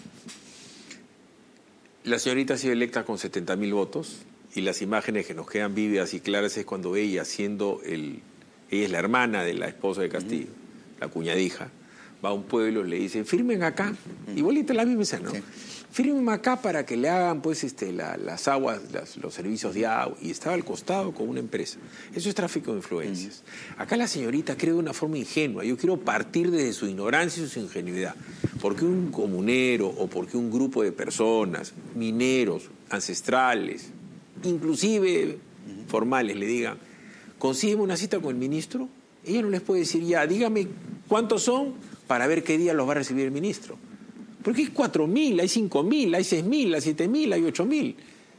la señorita ha sido electa con setenta mil votos y las imágenes que nos quedan vívidas y claras es cuando ella, siendo el, ella es la hermana de la esposa de Castillo, uh-huh. la cuñadija, va a un pueblo, le dice, firmen acá, uh-huh. igualita la misma escena, ¿no? Sí. Firmen acá para que le hagan pues este, la, las aguas, las, los servicios de agua, y estaba al costado con una empresa. Eso es tráfico de influencias. Uh-huh. Acá la señorita cree de una forma ingenua, yo quiero partir desde su ignorancia y su ingenuidad. Porque un comunero o porque un grupo de personas, mineros, ancestrales, inclusive uh-huh. formales, le digan, consígueme una cita con el ministro, ella no les puede decir ya, dígame cuántos son para ver qué día los va a recibir el ministro. Porque hay cuatro mil, hay cinco mil, hay seis mil, hay siete mil, hay ocho mil.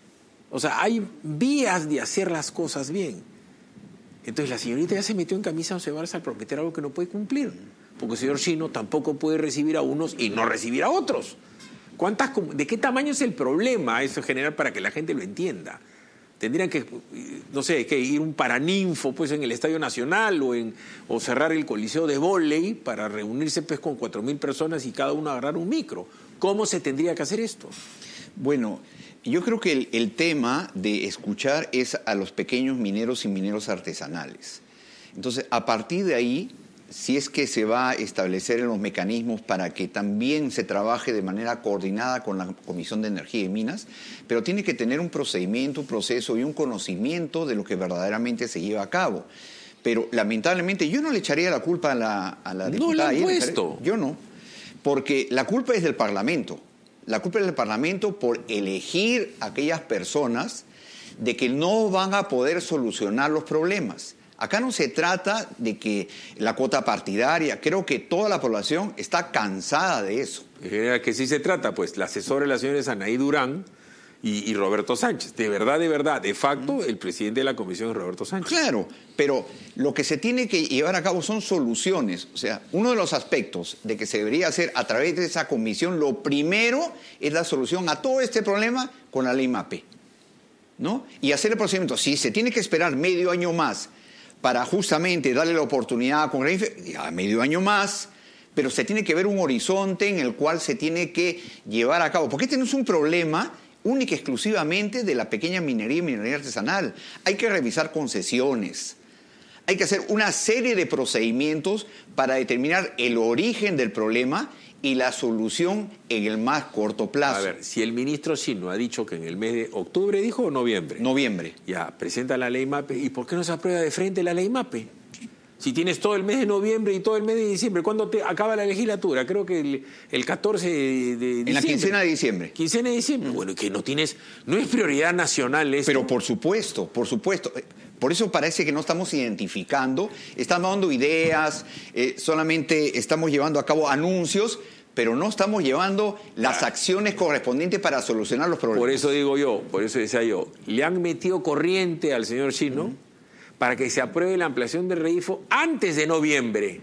O sea, hay vías de hacer las cosas bien. Entonces la señorita ya se metió en camisa once varas al prometer algo que no puede cumplir. Porque el señor Chino tampoco puede recibir a unos y no recibir a otros. ¿Cuántas, ¿De qué tamaño es el problema eso en general para que la gente lo entienda? Tendrían que, no sé, que ir un paraninfo pues, en el Estadio Nacional o, en, o cerrar el Coliseo de Vóley para reunirse pues, con cuatro mil personas y cada uno agarrar un micro. ¿Cómo se tendría que hacer esto? Bueno, yo creo que el, el tema de escuchar es a los pequeños mineros y mineros artesanales. Entonces, a partir de ahí, si es que se va a establecer los mecanismos para que también se trabaje de manera coordinada con la Comisión de Energía y Minas, pero tiene que tener un procedimiento, un proceso y un conocimiento de lo que verdaderamente se lleva a cabo. Pero lamentablemente yo no le echaría la culpa a la, a la diputada. No le han puesto. Yo no, porque la culpa es del Parlamento. La culpa es del Parlamento por elegir a aquellas personas de que no van a poder solucionar los problemas. Acá no se trata de que la cuota partidaria, creo que toda la población está cansada de eso. Que sí se trata, pues, la asesora de la señora es Anaí Durán y, y Roberto Sánchez. De verdad, de verdad, de facto, el presidente de la comisión es Roberto Sánchez. Claro, pero lo que se tiene que llevar a cabo son soluciones. O sea, uno de los aspectos de que se debería hacer a través de esa comisión, lo primero es la solución a todo este problema con la ley MAPE, ¿no? Y hacer el procedimiento. Si se tiene que esperar medio año más para justamente darle la oportunidad a Congreso, ya medio año más, pero se tiene que ver un horizonte en el cual se tiene que llevar a cabo. Porque este no es un problema única y exclusivamente de la pequeña minería y minería artesanal. Hay que revisar concesiones, hay que hacer una serie de procedimientos para determinar el origen del problema y la solución en el más corto plazo. A ver, si el ministro Chino ha dicho que en el mes de octubre, ¿dijo o noviembre? Noviembre. Ya, presenta la ley MAPE. ¿Y por qué no se aprueba de frente la ley MAPE? Si tienes todo el mes de noviembre y todo el mes de diciembre, ¿cuándo te acaba la legislatura? Creo que el, el catorce de diciembre. En la quincena de diciembre. Quincena de diciembre. Bueno, que no tienes, no es prioridad nacional esto. Pero por supuesto, por supuesto. Por eso parece que no estamos identificando, estamos dando ideas, eh, solamente estamos llevando a cabo anuncios, pero no estamos llevando las acciones correspondientes para solucionar los problemas. Por eso digo yo, por eso decía yo, le han metido corriente al señor Chino uh-huh. para que se apruebe la ampliación del REINFO antes de noviembre.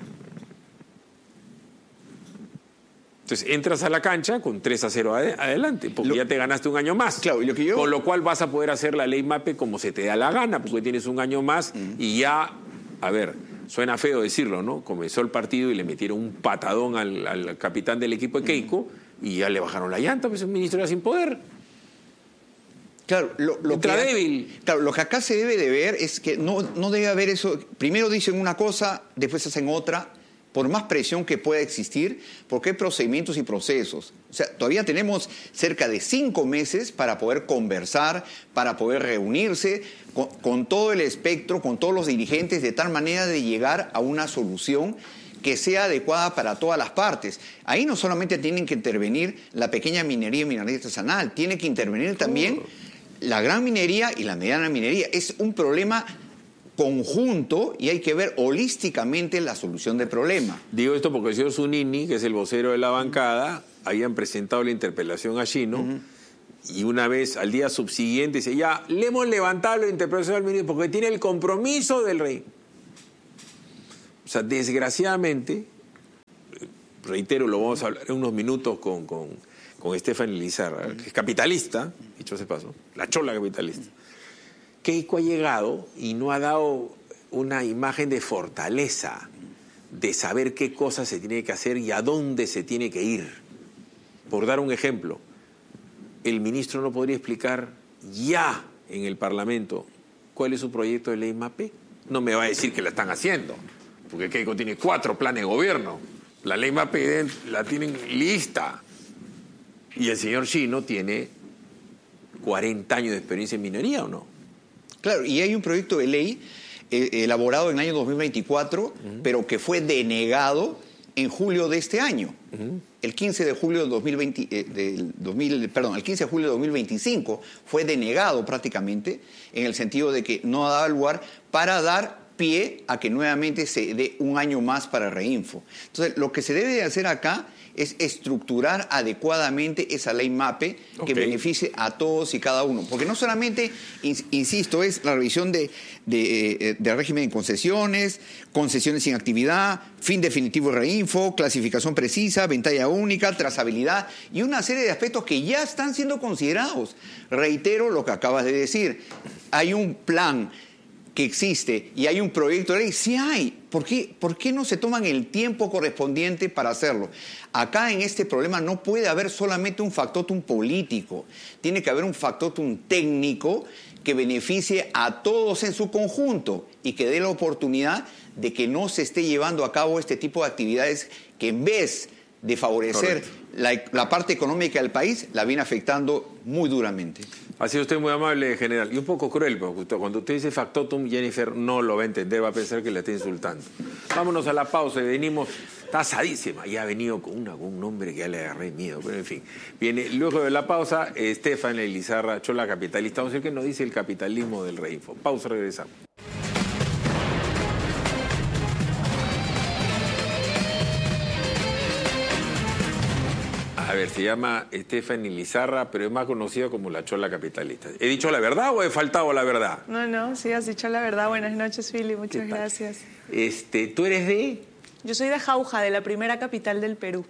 Entonces entras a la cancha con tres a cero ad- adelante, porque lo, ya te ganaste un año más. Claro, y lo que yo... Con lo cual vas a poder hacer la ley MAPE como se te da la gana, porque tienes un año más uh-huh. y ya, a ver, suena feo decirlo, ¿no? Comenzó el partido y le metieron un patadón al, al capitán del equipo de Keiko uh-huh. y ya le bajaron la llanta, pues el ministro era sin poder. Claro, lo, lo Entra que, débil. Claro, lo que acá se debe de ver es que no, no debe haber eso. Primero dicen una cosa, después hacen otra, por más presión que pueda existir, porque hay procedimientos y procesos. O sea, todavía tenemos cerca de cinco meses para poder conversar, para poder reunirse con, con todo el espectro, con todos los dirigentes, de tal manera de llegar a una solución que sea adecuada para todas las partes. Ahí no solamente tienen que intervenir la pequeña minería y minería artesanal, tiene que intervenir también la gran minería y la mediana minería. Es un problema conjunto y hay que ver holísticamente la solución del problema. Digo esto porque el señor Zunini, que es el vocero de la bancada, habían presentado la interpelación a Chino, uh-huh. y una vez al día subsiguiente dice, ya, le hemos levantado la interpelación al ministro porque tiene el compromiso del rey. O sea, desgraciadamente, reitero, lo vamos a hablar en unos minutos con, con, con Stephanie Lizarra, uh-huh. que es capitalista, dicho ese paso, la chola capitalista. Keiko ha llegado y no ha dado una imagen de fortaleza, de saber qué cosas se tiene que hacer y a dónde se tiene que ir. Por dar un ejemplo, el ministro no podría explicar ya en el Parlamento cuál es su proyecto de ley MAPE. No me va a decir que la están haciendo, porque Keiko tiene cuatro planes de gobierno. La ley MAPE la tienen lista. Y el señor Chino tiene cuarenta años de experiencia en minería, ¿o no? Claro, y hay un proyecto de ley eh, elaborado en el año dos mil veinticuatro, uh-huh. pero que fue denegado en julio de este año. Uh-huh. El quince de julio del dos mil veinte, eh, del dos mil, perdón, el quince de julio de dos mil veinticinco fue denegado prácticamente, en el sentido de que no daba lugar para dar pie a que nuevamente se dé un año más para Reinfo. Entonces, lo que se debe de hacer acá es estructurar adecuadamente esa ley MAPE que okay. beneficie a todos y cada uno. Porque no solamente, insisto, es la revisión de, de, de régimen de concesiones, concesiones sin actividad, fin definitivo de Reinfo, clasificación precisa, ventalla única, trazabilidad y una serie de aspectos que ya están siendo considerados. Reitero lo que acabas de decir. Hay un plan que existe y hay un proyecto de ley, sí hay. ¿Por qué, ¿Por qué no se toman el tiempo correspondiente para hacerlo? Acá en este problema no puede haber solamente un factotum político, tiene que haber un factotum técnico que beneficie a todos en su conjunto y que dé la oportunidad de que no se esté llevando a cabo este tipo de actividades que en vez de favorecer la, la parte económica del país, la viene afectando muy duramente. Ha sido usted muy amable, general, y un poco cruel, porque cuando usted dice factotum, Jennifer no lo va a entender, va a pensar que le está insultando. Vámonos a la pausa y venimos, está asadísima, y ha venido con, una, con un nombre que ya le agarré miedo, pero en fin. Viene luego de la pausa, Stephanie Lizarra, chola capitalista, vamos a ver qué nos dice el capitalismo del Reinfo. Pausa, regresamos. A ver, se llama Stephanie Lizarra, pero es más conocida como la chola capitalista. ¿He dicho la verdad o he faltado la verdad? No, no, sí, has dicho la verdad. Buenas noches, Philly, muchas gracias. Este, ¿tú eres de...? Yo soy de Jauja, de la primera capital del Perú.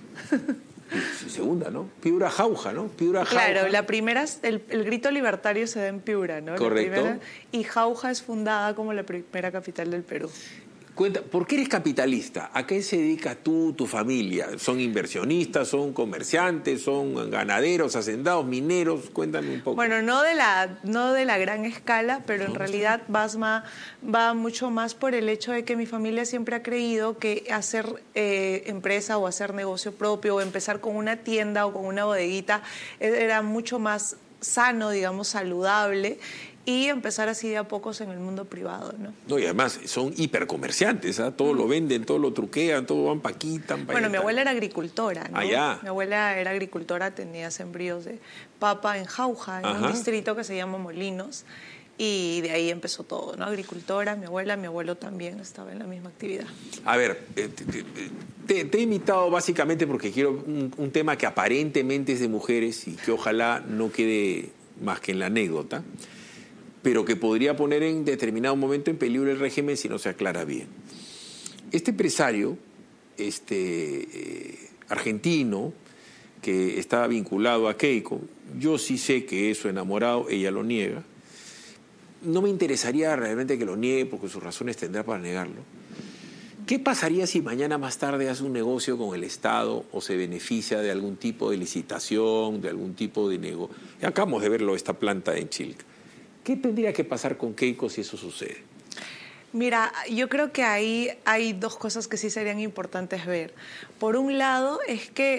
Segunda, ¿no? Piura Jauja, ¿no? Piura Jauja. Claro, la primera, el, el grito libertario se da en Piura, ¿no? Correcto. La primera, y Jauja es fundada como la primera capital del Perú. Cuenta, ¿por qué eres capitalista? ¿A qué se dedica tú, tu familia? ¿Son inversionistas, son comerciantes, son ganaderos, hacendados, mineros? Cuéntame un poco. Bueno, no de la, no de la gran escala, pero en realidad Basma va mucho más por el hecho de que mi familia siempre ha creído que hacer eh, empresa o hacer negocio propio o empezar con una tienda o con una bodeguita era mucho más sano, digamos, saludable, y empezar así de a pocos en el mundo privado, ¿no? No, y además son hipercomerciantes, ¿ah? Todo mm. lo venden, todo lo truquean, todo van pa' aquí, tan pa' Bueno, mi abuela era agricultora, ¿no? Allá. Mi abuela era agricultora, tenía sembríos de papa en Jauja, en Ajá. un distrito que se llama Molinos, y de ahí empezó todo, ¿no? Agricultora, mi abuela, mi abuelo también estaba en la misma actividad. A ver, te, te, te, te he invitado básicamente porque quiero un, un tema que aparentemente es de mujeres y que ojalá no quede más que en la anécdota, pero que podría poner en determinado momento en peligro el régimen si no se aclara bien. Este empresario este, eh, argentino que estaba vinculado a Keiko, yo sí sé que es su enamorado, ella lo niega. No me interesaría realmente que lo niegue porque sus razones tendrá para negarlo. ¿Qué pasaría si mañana más tarde hace un negocio con el Estado o se beneficia de algún tipo de licitación, de algún tipo de negocio? Acabamos de verlo, esta planta en Chilca. ¿Qué tendría que pasar con Keiko si eso sucede? Mira, yo creo que ahí hay dos cosas que sí serían importantes ver. Por un lado, es que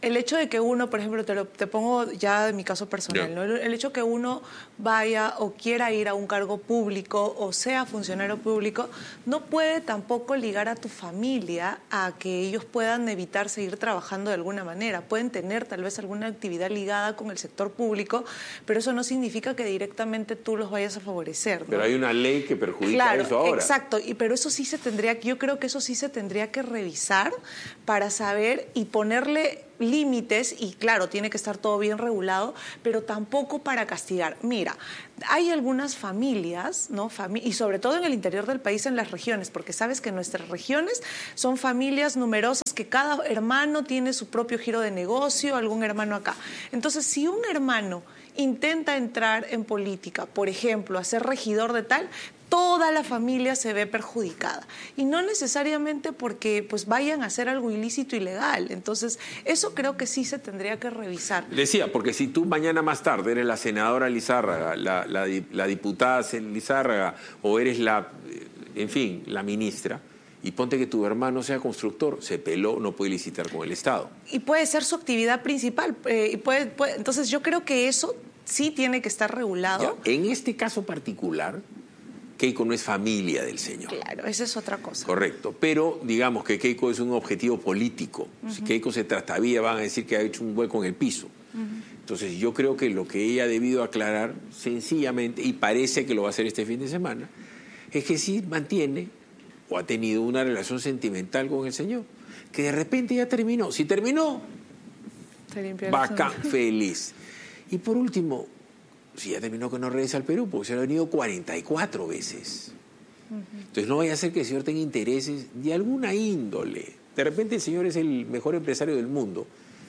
el hecho de que uno, por ejemplo, te, lo, te pongo ya en mi caso personal, yeah. ¿no? El, el hecho que uno vaya o quiera ir a un cargo público o sea funcionario público, no puede tampoco ligar a tu familia a que ellos puedan evitar seguir trabajando de alguna manera. Pueden tener tal vez alguna actividad ligada con el sector público, pero eso no significa que directamente tú los vayas a favorecer, ¿no? Pero hay una ley que perjudica claro, eso ahora. Exacto, y, pero eso sí se tendría, yo creo que eso sí se tendría que revisar para saber y ponerle límites, y claro, tiene que estar todo bien regulado, pero tampoco para castigar. Mira, hay algunas familias, ¿no? Fami- y sobre todo en el interior del país, en las regiones, porque sabes que nuestras regiones son familias numerosas, que cada hermano tiene su propio giro de negocio, algún hermano acá. Entonces, si un hermano intenta entrar en política, por ejemplo, a ser regidor de tal, toda la familia se ve perjudicada. Y no necesariamente porque pues vayan a hacer algo ilícito, ilegal. Entonces, eso creo que sí se tendría que revisar. Decía, porque si tú mañana más tarde eres la senadora Lizárraga, la, la, la diputada Lizárraga, o eres la, en fin, la ministra, y ponte que tu hermano sea constructor, se peló, no puede licitar con el Estado. Y puede ser su actividad principal. Eh, y puede, puede, entonces, yo creo que eso sí tiene que estar regulado. Ya, en este caso particular, Keiko no es familia del señor. Claro, esa es otra cosa. Correcto, pero digamos que Keiko es un objetivo político. Uh-huh. Si Keiko se trastabilla, van a decir que ha hecho un hueco en el piso. Uh-huh. Entonces yo creo que lo que ella ha debido aclarar sencillamente, y parece que lo va a hacer este fin de semana, es que sí mantiene o ha tenido una relación sentimental con el señor, que de repente ya terminó. Si terminó, bacán, feliz. Y por último, si ya terminó, que no regrese al Perú, porque se ha venido cuarenta y cuatro veces. Uh-huh. Entonces no vaya a ser que el señor tenga intereses de alguna índole. De repente el señor es el mejor empresario del mundo,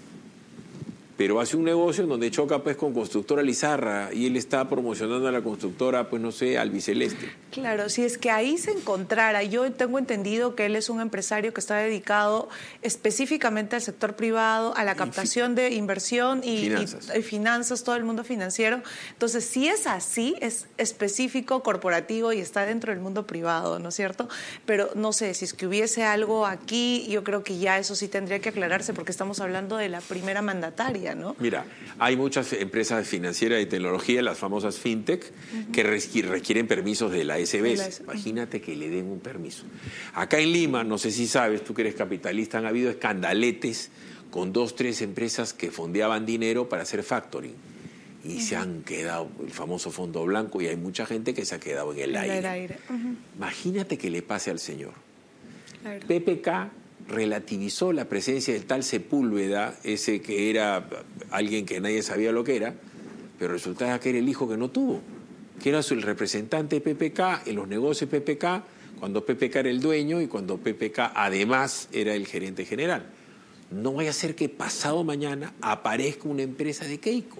pero hace un negocio en donde choca pues con Constructora Lizárraga y él está promocionando a la constructora, pues no sé, Albiceleste. Claro, si es que ahí se encontrara, yo tengo entendido que él es un empresario que está dedicado específicamente al sector privado, a la captación de inversión y finanzas. Y, y finanzas, todo el mundo financiero. Entonces, si es así, es específico, corporativo y está dentro del mundo privado, ¿no es cierto? Pero no sé, si es que hubiese algo aquí, yo creo que ya eso sí tendría que aclararse, porque estamos hablando de la primera mandataria, ¿no? Mira, hay muchas empresas financieras y tecnología, las famosas fintech, uh-huh. que requieren permisos de la S B S. Imagínate que le den un permiso. Acá en Lima, no sé si sabes, tú que eres capitalista, han habido escandaletes con dos, tres empresas que fondeaban dinero para hacer factoring. Y uh-huh. se han quedado, el famoso fondo blanco, y hay mucha gente que se ha quedado en el, el aire. aire. Uh-huh. Imagínate que le pase al señor. Claro. P P K relativizó la presencia del tal Sepúlveda, ese que era alguien que nadie sabía lo que era, pero resultaba que era el hijo que no tuvo, que era el representante de P P K en los negocios de P P K, cuando P P K era el dueño y cuando P P K además era el gerente general. No vaya a ser que pasado mañana aparezca una empresa de Keiko.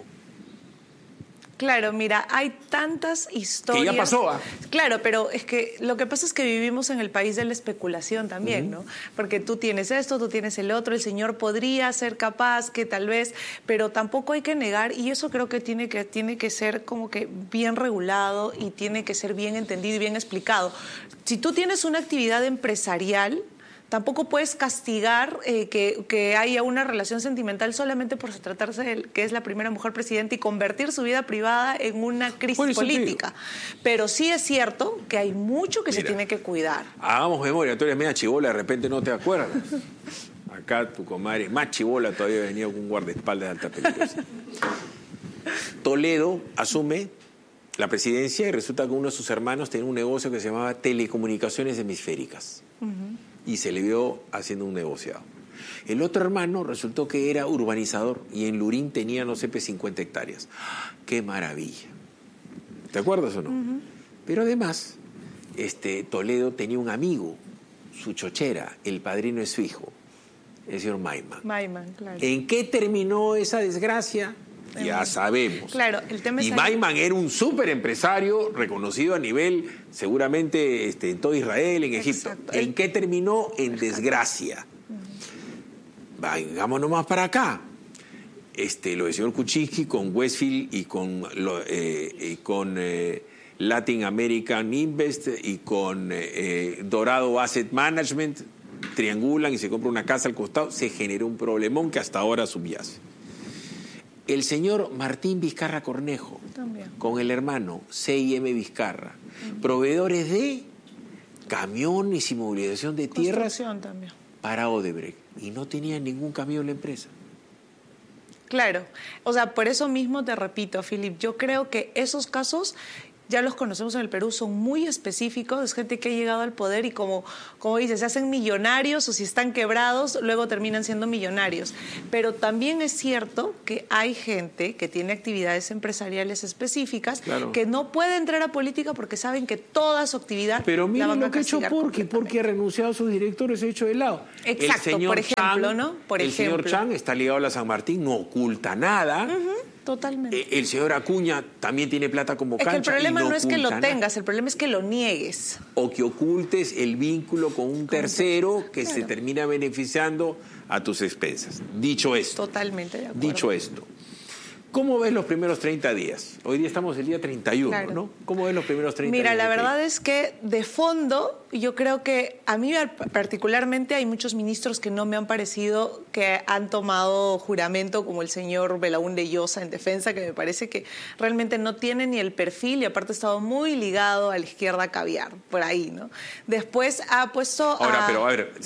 Claro, mira, hay tantas historias. Que ya pasó, ¿ah? Claro, pero es que lo que pasa es que vivimos en el país de la especulación también, uh-huh. ¿no? Porque tú tienes esto, tú tienes el otro, el señor podría ser capaz, que tal vez, pero tampoco hay que negar, y eso creo que tiene que, tiene que ser como que bien regulado y tiene que ser bien entendido y bien explicado. Si tú tienes una actividad empresarial, tampoco puedes castigar eh, que, que haya una relación sentimental solamente por tratarse de él, que es la primera mujer presidenta, y convertir su vida privada en una crisis política. Pero sí es cierto que hay mucho que Mira, se tiene que cuidar. Hagamos memoria, tú eres media chibola, de repente no te acuerdas. Acá tu comadre, más chibola, todavía venía con un guardaespaldas de alta peligrosidad. Toledo asume la presidencia y resulta que uno de sus hermanos tenía un negocio que se llamaba Telecomunicaciones Hemisféricas. Uh-huh. Y se le vio haciendo un negociado. El otro hermano resultó que era urbanizador y en Lurín tenía, no sé, cincuenta hectáreas. ¡Qué maravilla! ¿Te acuerdas o no? Uh-huh. Pero además, este, Toledo tenía un amigo, su chochera, el padrino de su hijo, el señor Maiman. Maiman, claro. ¿En qué terminó esa desgracia? Ya sabemos. Claro, el tema es y Maiman era un súper empresario reconocido a nivel, seguramente, este, en todo Israel, en Egipto. Exacto. ¿En qué terminó? En desgracia. Uh-huh. Vengamos nomás para acá. Este, lo del señor Kuczynski con Westfield y con, lo, eh, y con eh, Latin American Invest y con eh, Dorado Asset Management. triangulan y se compra una casa al costado, se generó un problemón que hasta ahora subyace. El señor Martín Vizcarra Cornejo, también, con el hermano C I M Vizcarra, uh-huh, proveedores de camiones y movilización de tierras también para Odebrecht, y no tenía ningún camión en la empresa. Claro, o sea, por eso mismo te repito, Philip, yo creo que esos casos ya los conocemos en el Perú, son muy específicos, es gente que ha llegado al poder y como, como dices, se hacen millonarios o si están quebrados, luego terminan siendo millonarios. Pero también es cierto que hay gente que tiene actividades empresariales específicas, claro, que no puede entrar a política porque saben que toda su actividad Pero miren la van lo a que ha hecho Porqui, Porqui ha renunciado a sus directores, se ha hecho de lado. Exacto, el señor por ejemplo, Chang, ¿no? Por el ejemplo. señor Chang está ligado a la San Martín, no oculta nada. Uh-huh. Totalmente. Eh, el señor Acuña también tiene plata como es cancha. Que el problema y no, no es que lo nada. tengas, el problema es que lo niegues. O que ocultes el vínculo con un tercero que claro, se termina beneficiando a tus expensas. Dicho esto. Totalmente de acuerdo. Dicho esto. ¿Cómo ves los primeros treinta días? Hoy día estamos el día treinta y uno, claro, ¿no? ¿Cómo ves los primeros treinta Mira, días? Mira, la verdad es que de fondo yo creo que a mí particularmente hay muchos ministros que no me han parecido que han tomado juramento, como el señor Belaúnde Llosa en defensa, que me parece que realmente no tiene ni el perfil y aparte ha estado muy ligado a la izquierda caviar, por ahí, ¿no? Después ha puesto Ahora, a... pero a ver,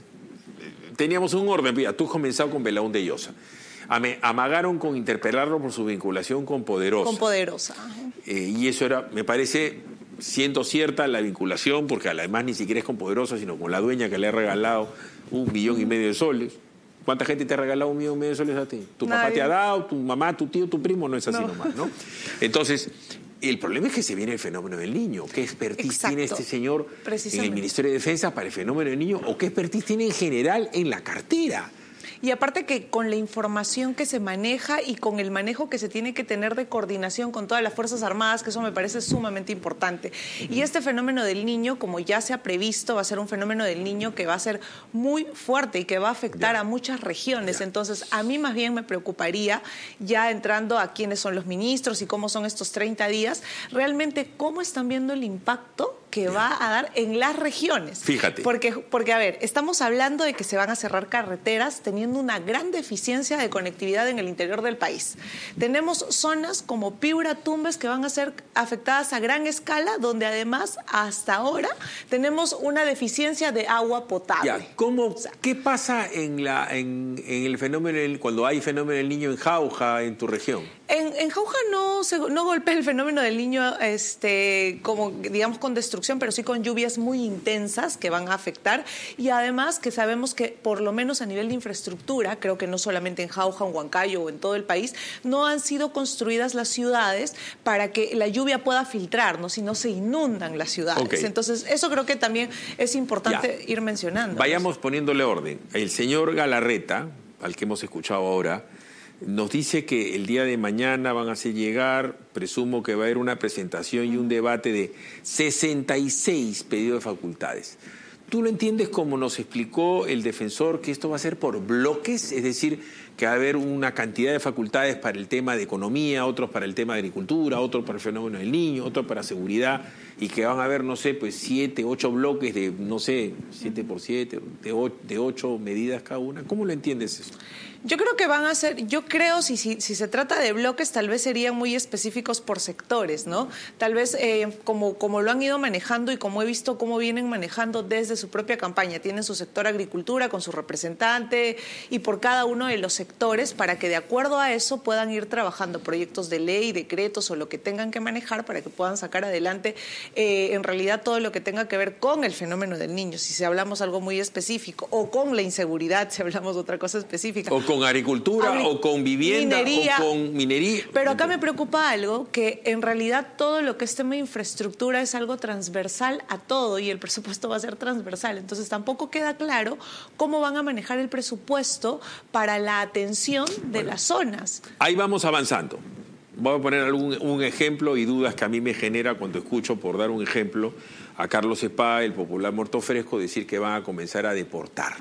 teníamos un orden, mira, tú has comenzado con Belaúnde Llosa. Amagaron con interpelarlo por su vinculación con Poderosa. Con Poderosa. Eh, y eso era, me parece, siendo cierta la vinculación, porque además ni siquiera es con Poderosa, sino con la dueña que le ha regalado un millón y medio de soles. ¿Cuánta gente te ha regalado un millón y medio de soles a ti? ¿Tu Nadie. papá te ha dado, tu mamá, tu tío, tu primo? No es así no. nomás, ¿no? Entonces, el problema es que se viene el fenómeno del niño. ¿Qué expertise Exacto. tiene este señor en el Ministerio de Defensa para el fenómeno del niño? ¿O qué expertise tiene en general en la cartera? Y aparte que con la información que se maneja y con el manejo que se tiene que tener de coordinación con todas las Fuerzas Armadas, que eso me parece sumamente importante. Uh-huh. Y este fenómeno del niño, como ya se ha previsto, va a ser un fenómeno del niño que va a ser muy fuerte y que va a afectar yeah. a muchas regiones. Yeah. Entonces, a mí más bien me preocuparía, ya entrando a quiénes son los ministros y cómo son estos treinta días, realmente cómo están viendo el impacto que yeah. va a dar en las regiones. Fíjate. Porque, porque, a ver, estamos hablando de que se van a cerrar carreteras teniendo una gran deficiencia de conectividad en el interior del país. Tenemos zonas como Piura, Tumbes, que van a ser afectadas a gran escala, donde además, hasta ahora, tenemos una deficiencia de agua potable. Ya, ¿cómo, o sea, ¿qué pasa en, la, en, en el fenómeno, cuando hay fenómeno del niño en Jauja, en tu región? En, en Jauja no, se, no golpea el fenómeno del niño este, como, digamos, con destrucción, pero sí con lluvias muy intensas que van a afectar. Y además que sabemos que, por lo menos a nivel de infraestructura, creo que no solamente en Jauja, en Huancayo o en todo el país, no han sido construidas las ciudades para que la lluvia pueda filtrar, ¿no? Si no se inundan las ciudades. Okay. Entonces, eso creo que también es importante ya. ir mencionando. Vayamos poniéndole orden. El señor Galarreta, al que hemos escuchado ahora, nos dice que el día de mañana van a hacer llegar, presumo que va a haber una presentación y un debate de sesenta y seis pedidos de facultades. ¿Tú lo entiendes como nos explicó el defensor, que esto va a ser por bloques? Es decir, que va a haber una cantidad de facultades para el tema de economía, otros para el tema de agricultura, otros para el fenómeno del niño, otros para seguridad, y que van a haber, no sé, pues siete, ocho bloques de, no sé, siete por siete, de, ocho, de ocho medidas cada una. ¿Cómo lo entiendes eso? Yo creo que van a ser, yo creo, si, si, si se trata de bloques, tal vez serían muy específicos por sectores, ¿no? Tal vez eh, como, como lo han ido manejando y como he visto cómo vienen manejando desde su propia campaña. Tienen su sector agricultura con su representante y por cada uno de los sectores para que de acuerdo a eso puedan ir trabajando proyectos de ley, decretos o lo que tengan que manejar para que puedan sacar adelante eh, en realidad todo lo que tenga que ver con el fenómeno del niño, si hablamos algo muy específico, o con la inseguridad, si hablamos de otra cosa específica. O con agricultura, Agri o con vivienda, minería, o con minería. Pero acá me preocupa algo, que en realidad todo lo que es tema de infraestructura es algo transversal a todo y el presupuesto va a ser transversal. Entonces tampoco queda claro cómo van a manejar el presupuesto para la atención de bueno, las zonas. Ahí vamos avanzando. Voy a poner algún, un ejemplo y dudas que a mí me genera cuando escucho, por dar un ejemplo, a Carlos Espada, el popular muerto fresco, decir que van a comenzar a deportar.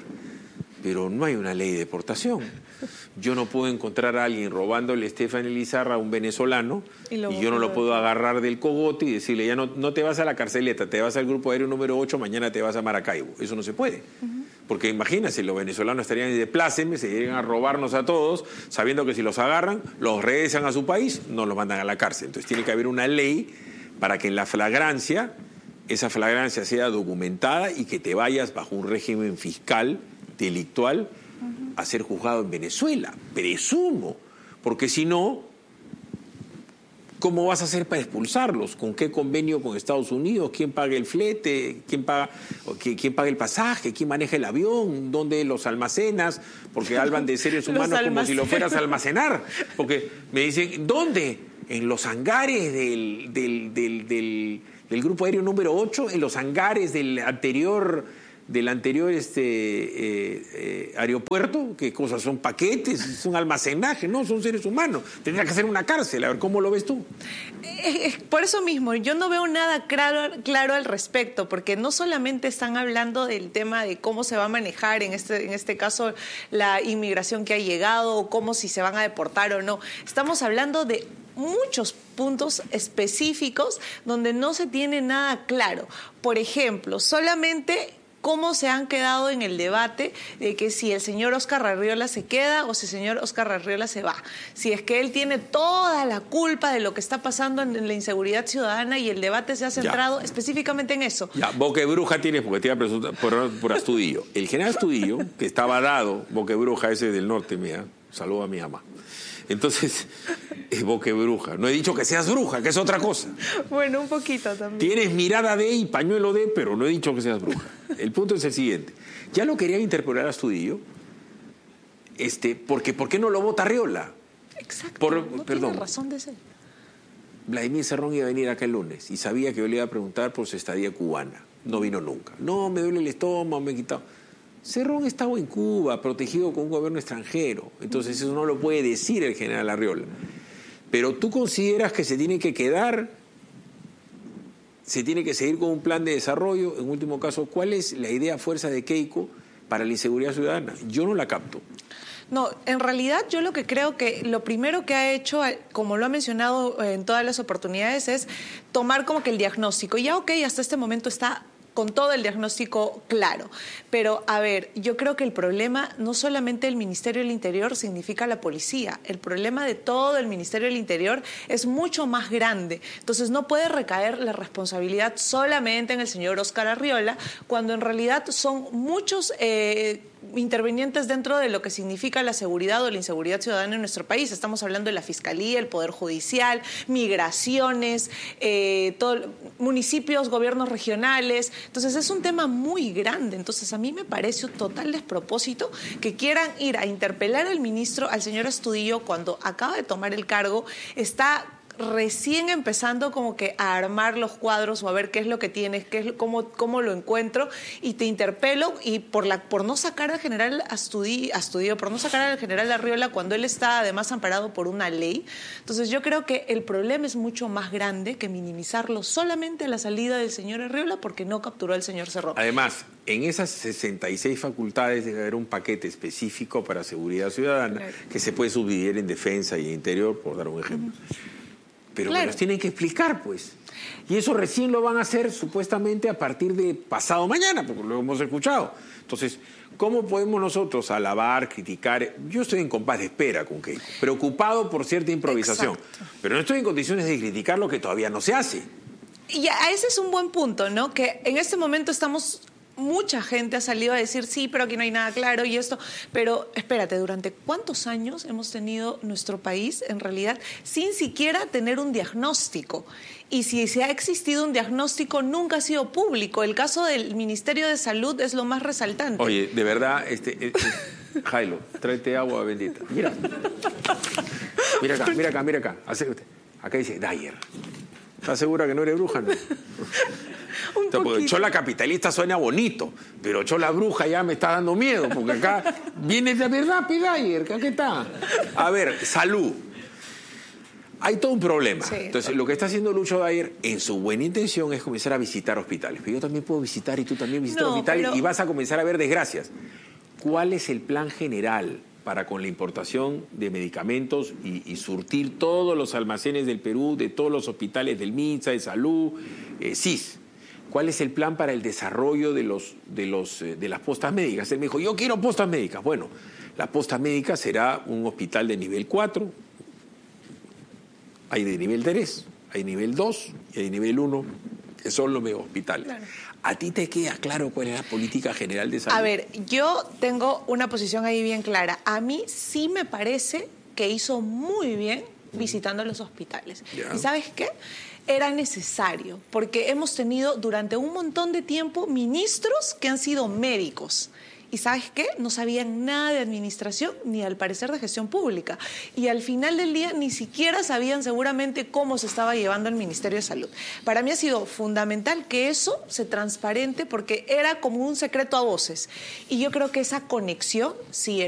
Pero no hay una ley de deportación. Yo no puedo encontrar a alguien robándole a Stephanie Lizarra a un venezolano y, y yo no lo puedo agarrar del cogote y decirle, ya no, no te vas a la carceleta, te vas al grupo aéreo número ocho, mañana te vas a Maracaibo. Eso no se puede. Uh-huh. Porque imagínense, los venezolanos estarían de pláceme, se irían a robarnos a todos, sabiendo que si los agarran, los regresan a su país, no los mandan a la cárcel. Entonces tiene que haber una ley para que en la flagrancia, esa flagrancia sea documentada y que te vayas bajo un régimen fiscal, delictual, uh-huh. a ser juzgado en Venezuela. Presumo. Porque si no, ¿cómo vas a hacer para expulsarlos? ¿Con qué convenio con Estados Unidos? ¿Quién paga el flete? ¿Quién paga, quién paga el pasaje? ¿Quién maneja el avión? ¿Dónde los almacenas? Porque hablan de seres humanos como si lo fueras a almacenar. Porque me dicen, ¿dónde? En los hangares del, del, del, del, del Grupo Aéreo número ocho, en los hangares del anterior... del anterior este, eh, eh, aeropuerto, ¿qué cosas son? Paquetes, son almacenaje, no, son seres humanos. Tendría que ser una cárcel, a ver, ¿cómo lo ves tú? Eh, por eso mismo, yo no veo nada claro, claro al respecto, porque no solamente están hablando del tema de cómo se va a manejar, en este, en este caso, la inmigración que ha llegado, o cómo si se van a deportar o no. Estamos hablando de muchos puntos específicos donde no se tiene nada claro. Por ejemplo, solamente... cómo se han quedado en el debate de que si el señor Óscar Arriola se queda o si el señor Óscar Arriola se va. Si es que él tiene toda la culpa de lo que está pasando en la inseguridad ciudadana y el debate se ha centrado ya. específicamente en eso. Ya, Boquebruja tienes, porque te iba a preguntar por, por Astudillo. El general Astudillo, que estaba dado, Boquebruja ese del norte, mía, saludo a mi ama. Entonces, es Boquebruja. No he dicho que seas bruja, que es otra cosa. Bueno, un poquito también. Tienes mirada de y pañuelo de, pero no he dicho que seas bruja. El punto es el siguiente. Ya lo querían interpelar a Astudillo, este, porque ¿por qué no lo vota Arriola? Exacto, Por, no perdón, tiene razón de ser. Vladimir Cerrón iba a venir acá el lunes y sabía que yo le iba a preguntar por su estadía cubana. No vino nunca. No, me duele el estómago, me he quitado... Cerrón estaba en Cuba, protegido con un gobierno extranjero. Entonces eso no lo puede decir el general Arriola. Pero tú consideras que se tiene que quedar, se tiene que seguir con un plan de desarrollo. En último caso, ¿cuál es la idea fuerza de Keiko para la inseguridad ciudadana? Yo no la capto. No, en realidad yo lo que creo que lo primero que ha hecho, como lo ha mencionado en todas las oportunidades, es tomar como que el diagnóstico. Y ya, ok, hasta este momento está con todo el diagnóstico claro. Pero, a ver, yo creo que el problema no solamente del Ministerio del Interior significa la policía. El problema de todo el Ministerio del Interior es mucho más grande. Entonces, no puede recaer la responsabilidad solamente en el señor Óscar Arriola, cuando en realidad son muchos... Eh, intervinientes dentro de lo que significa la seguridad o la inseguridad ciudadana en nuestro país. Estamos hablando de la Fiscalía, el Poder Judicial, migraciones, eh, todo, municipios, gobiernos regionales. Entonces es un tema muy grande. Entonces a mí me parece un total despropósito que quieran ir a interpelar al ministro, al señor Astudillo, cuando acaba de tomar el cargo, está recién empezando como que a armar los cuadros o a ver qué es lo que tienes, qué es, cómo, cómo lo encuentro, y te interpelo y por la por no sacar al general Astudillo, Astudillo, por no sacar al general Arriola cuando él está además amparado por una ley. Entonces yo creo que el problema es mucho más grande que minimizarlo solamente a la salida del señor Arriola porque no capturó al señor Cerrón. Además, en esas sesenta y seis facultades debe haber un paquete específico para seguridad ciudadana, claro, que se puede subdividir en defensa y interior, por dar un ejemplo. Uh-huh. Pero claro, me los tienen que explicar, pues. Y eso recién lo van a hacer supuestamente a partir de pasado mañana, porque lo hemos escuchado. Entonces, ¿cómo podemos nosotros alabar, criticar? Yo estoy en compás de espera con Keiko, preocupado por cierta improvisación. Exacto. Pero no estoy en condiciones de criticar lo que todavía no se hace. Y a ese es un buen punto, ¿no? Que en este momento estamos... Mucha gente ha salido a decir, sí, pero aquí no hay nada claro y esto. Pero espérate, ¿durante cuántos años hemos tenido nuestro país, en realidad, sin siquiera tener un diagnóstico? Y si se ha existido un diagnóstico, nunca ha sido público. El caso del Ministerio de Salud es lo más resaltante. Oye, de verdad, este, eh, eh, Jailo, tráete agua bendita. Mira. Mira acá, mira acá, mira acá. Acércate. Acá dice Dyer. ¿Estás segura que no eres bruja? No. Porque Chola capitalista suena bonito, pero Chola bruja ya me está dando miedo, porque acá viene de verdad, Dyer, ¿qué está? A ver, salud. Hay todo un problema. Sí. Entonces, lo que está haciendo Lucho Dyer, en su buena intención, es comenzar a visitar hospitales. Pero yo también puedo visitar y tú también visitas no, hospitales pero... y vas a comenzar a ver desgracias. ¿Cuál es el plan general para con la importación de medicamentos y, y surtir todos los almacenes del Perú, de todos los hospitales del MINSA, de Salud, eh, S I S? ¿cuál es el plan para el desarrollo de, los, de, los, eh, de las postas médicas? Él me dijo, yo quiero postas médicas. Bueno, la posta médica será un hospital de nivel cuatro, hay de nivel tres, hay nivel dos y hay nivel uno, que son los mega hospitales. Claro. ¿A ti te queda claro cuál es la política general de salud? A ver, yo tengo una posición ahí bien clara. A mí sí me parece que hizo muy bien visitando los hospitales. Yeah. ¿Y sabes qué? Era necesario, porque hemos tenido durante un montón de tiempo ministros que han sido médicos. Y ¿sabes qué? No sabían nada de administración ni al parecer de gestión pública. Y al final del día ni siquiera sabían seguramente cómo se estaba llevando el Ministerio de Salud. Para mí ha sido fundamental que eso se transparente porque era como un secreto a voces. Y yo creo que esa conexión sí era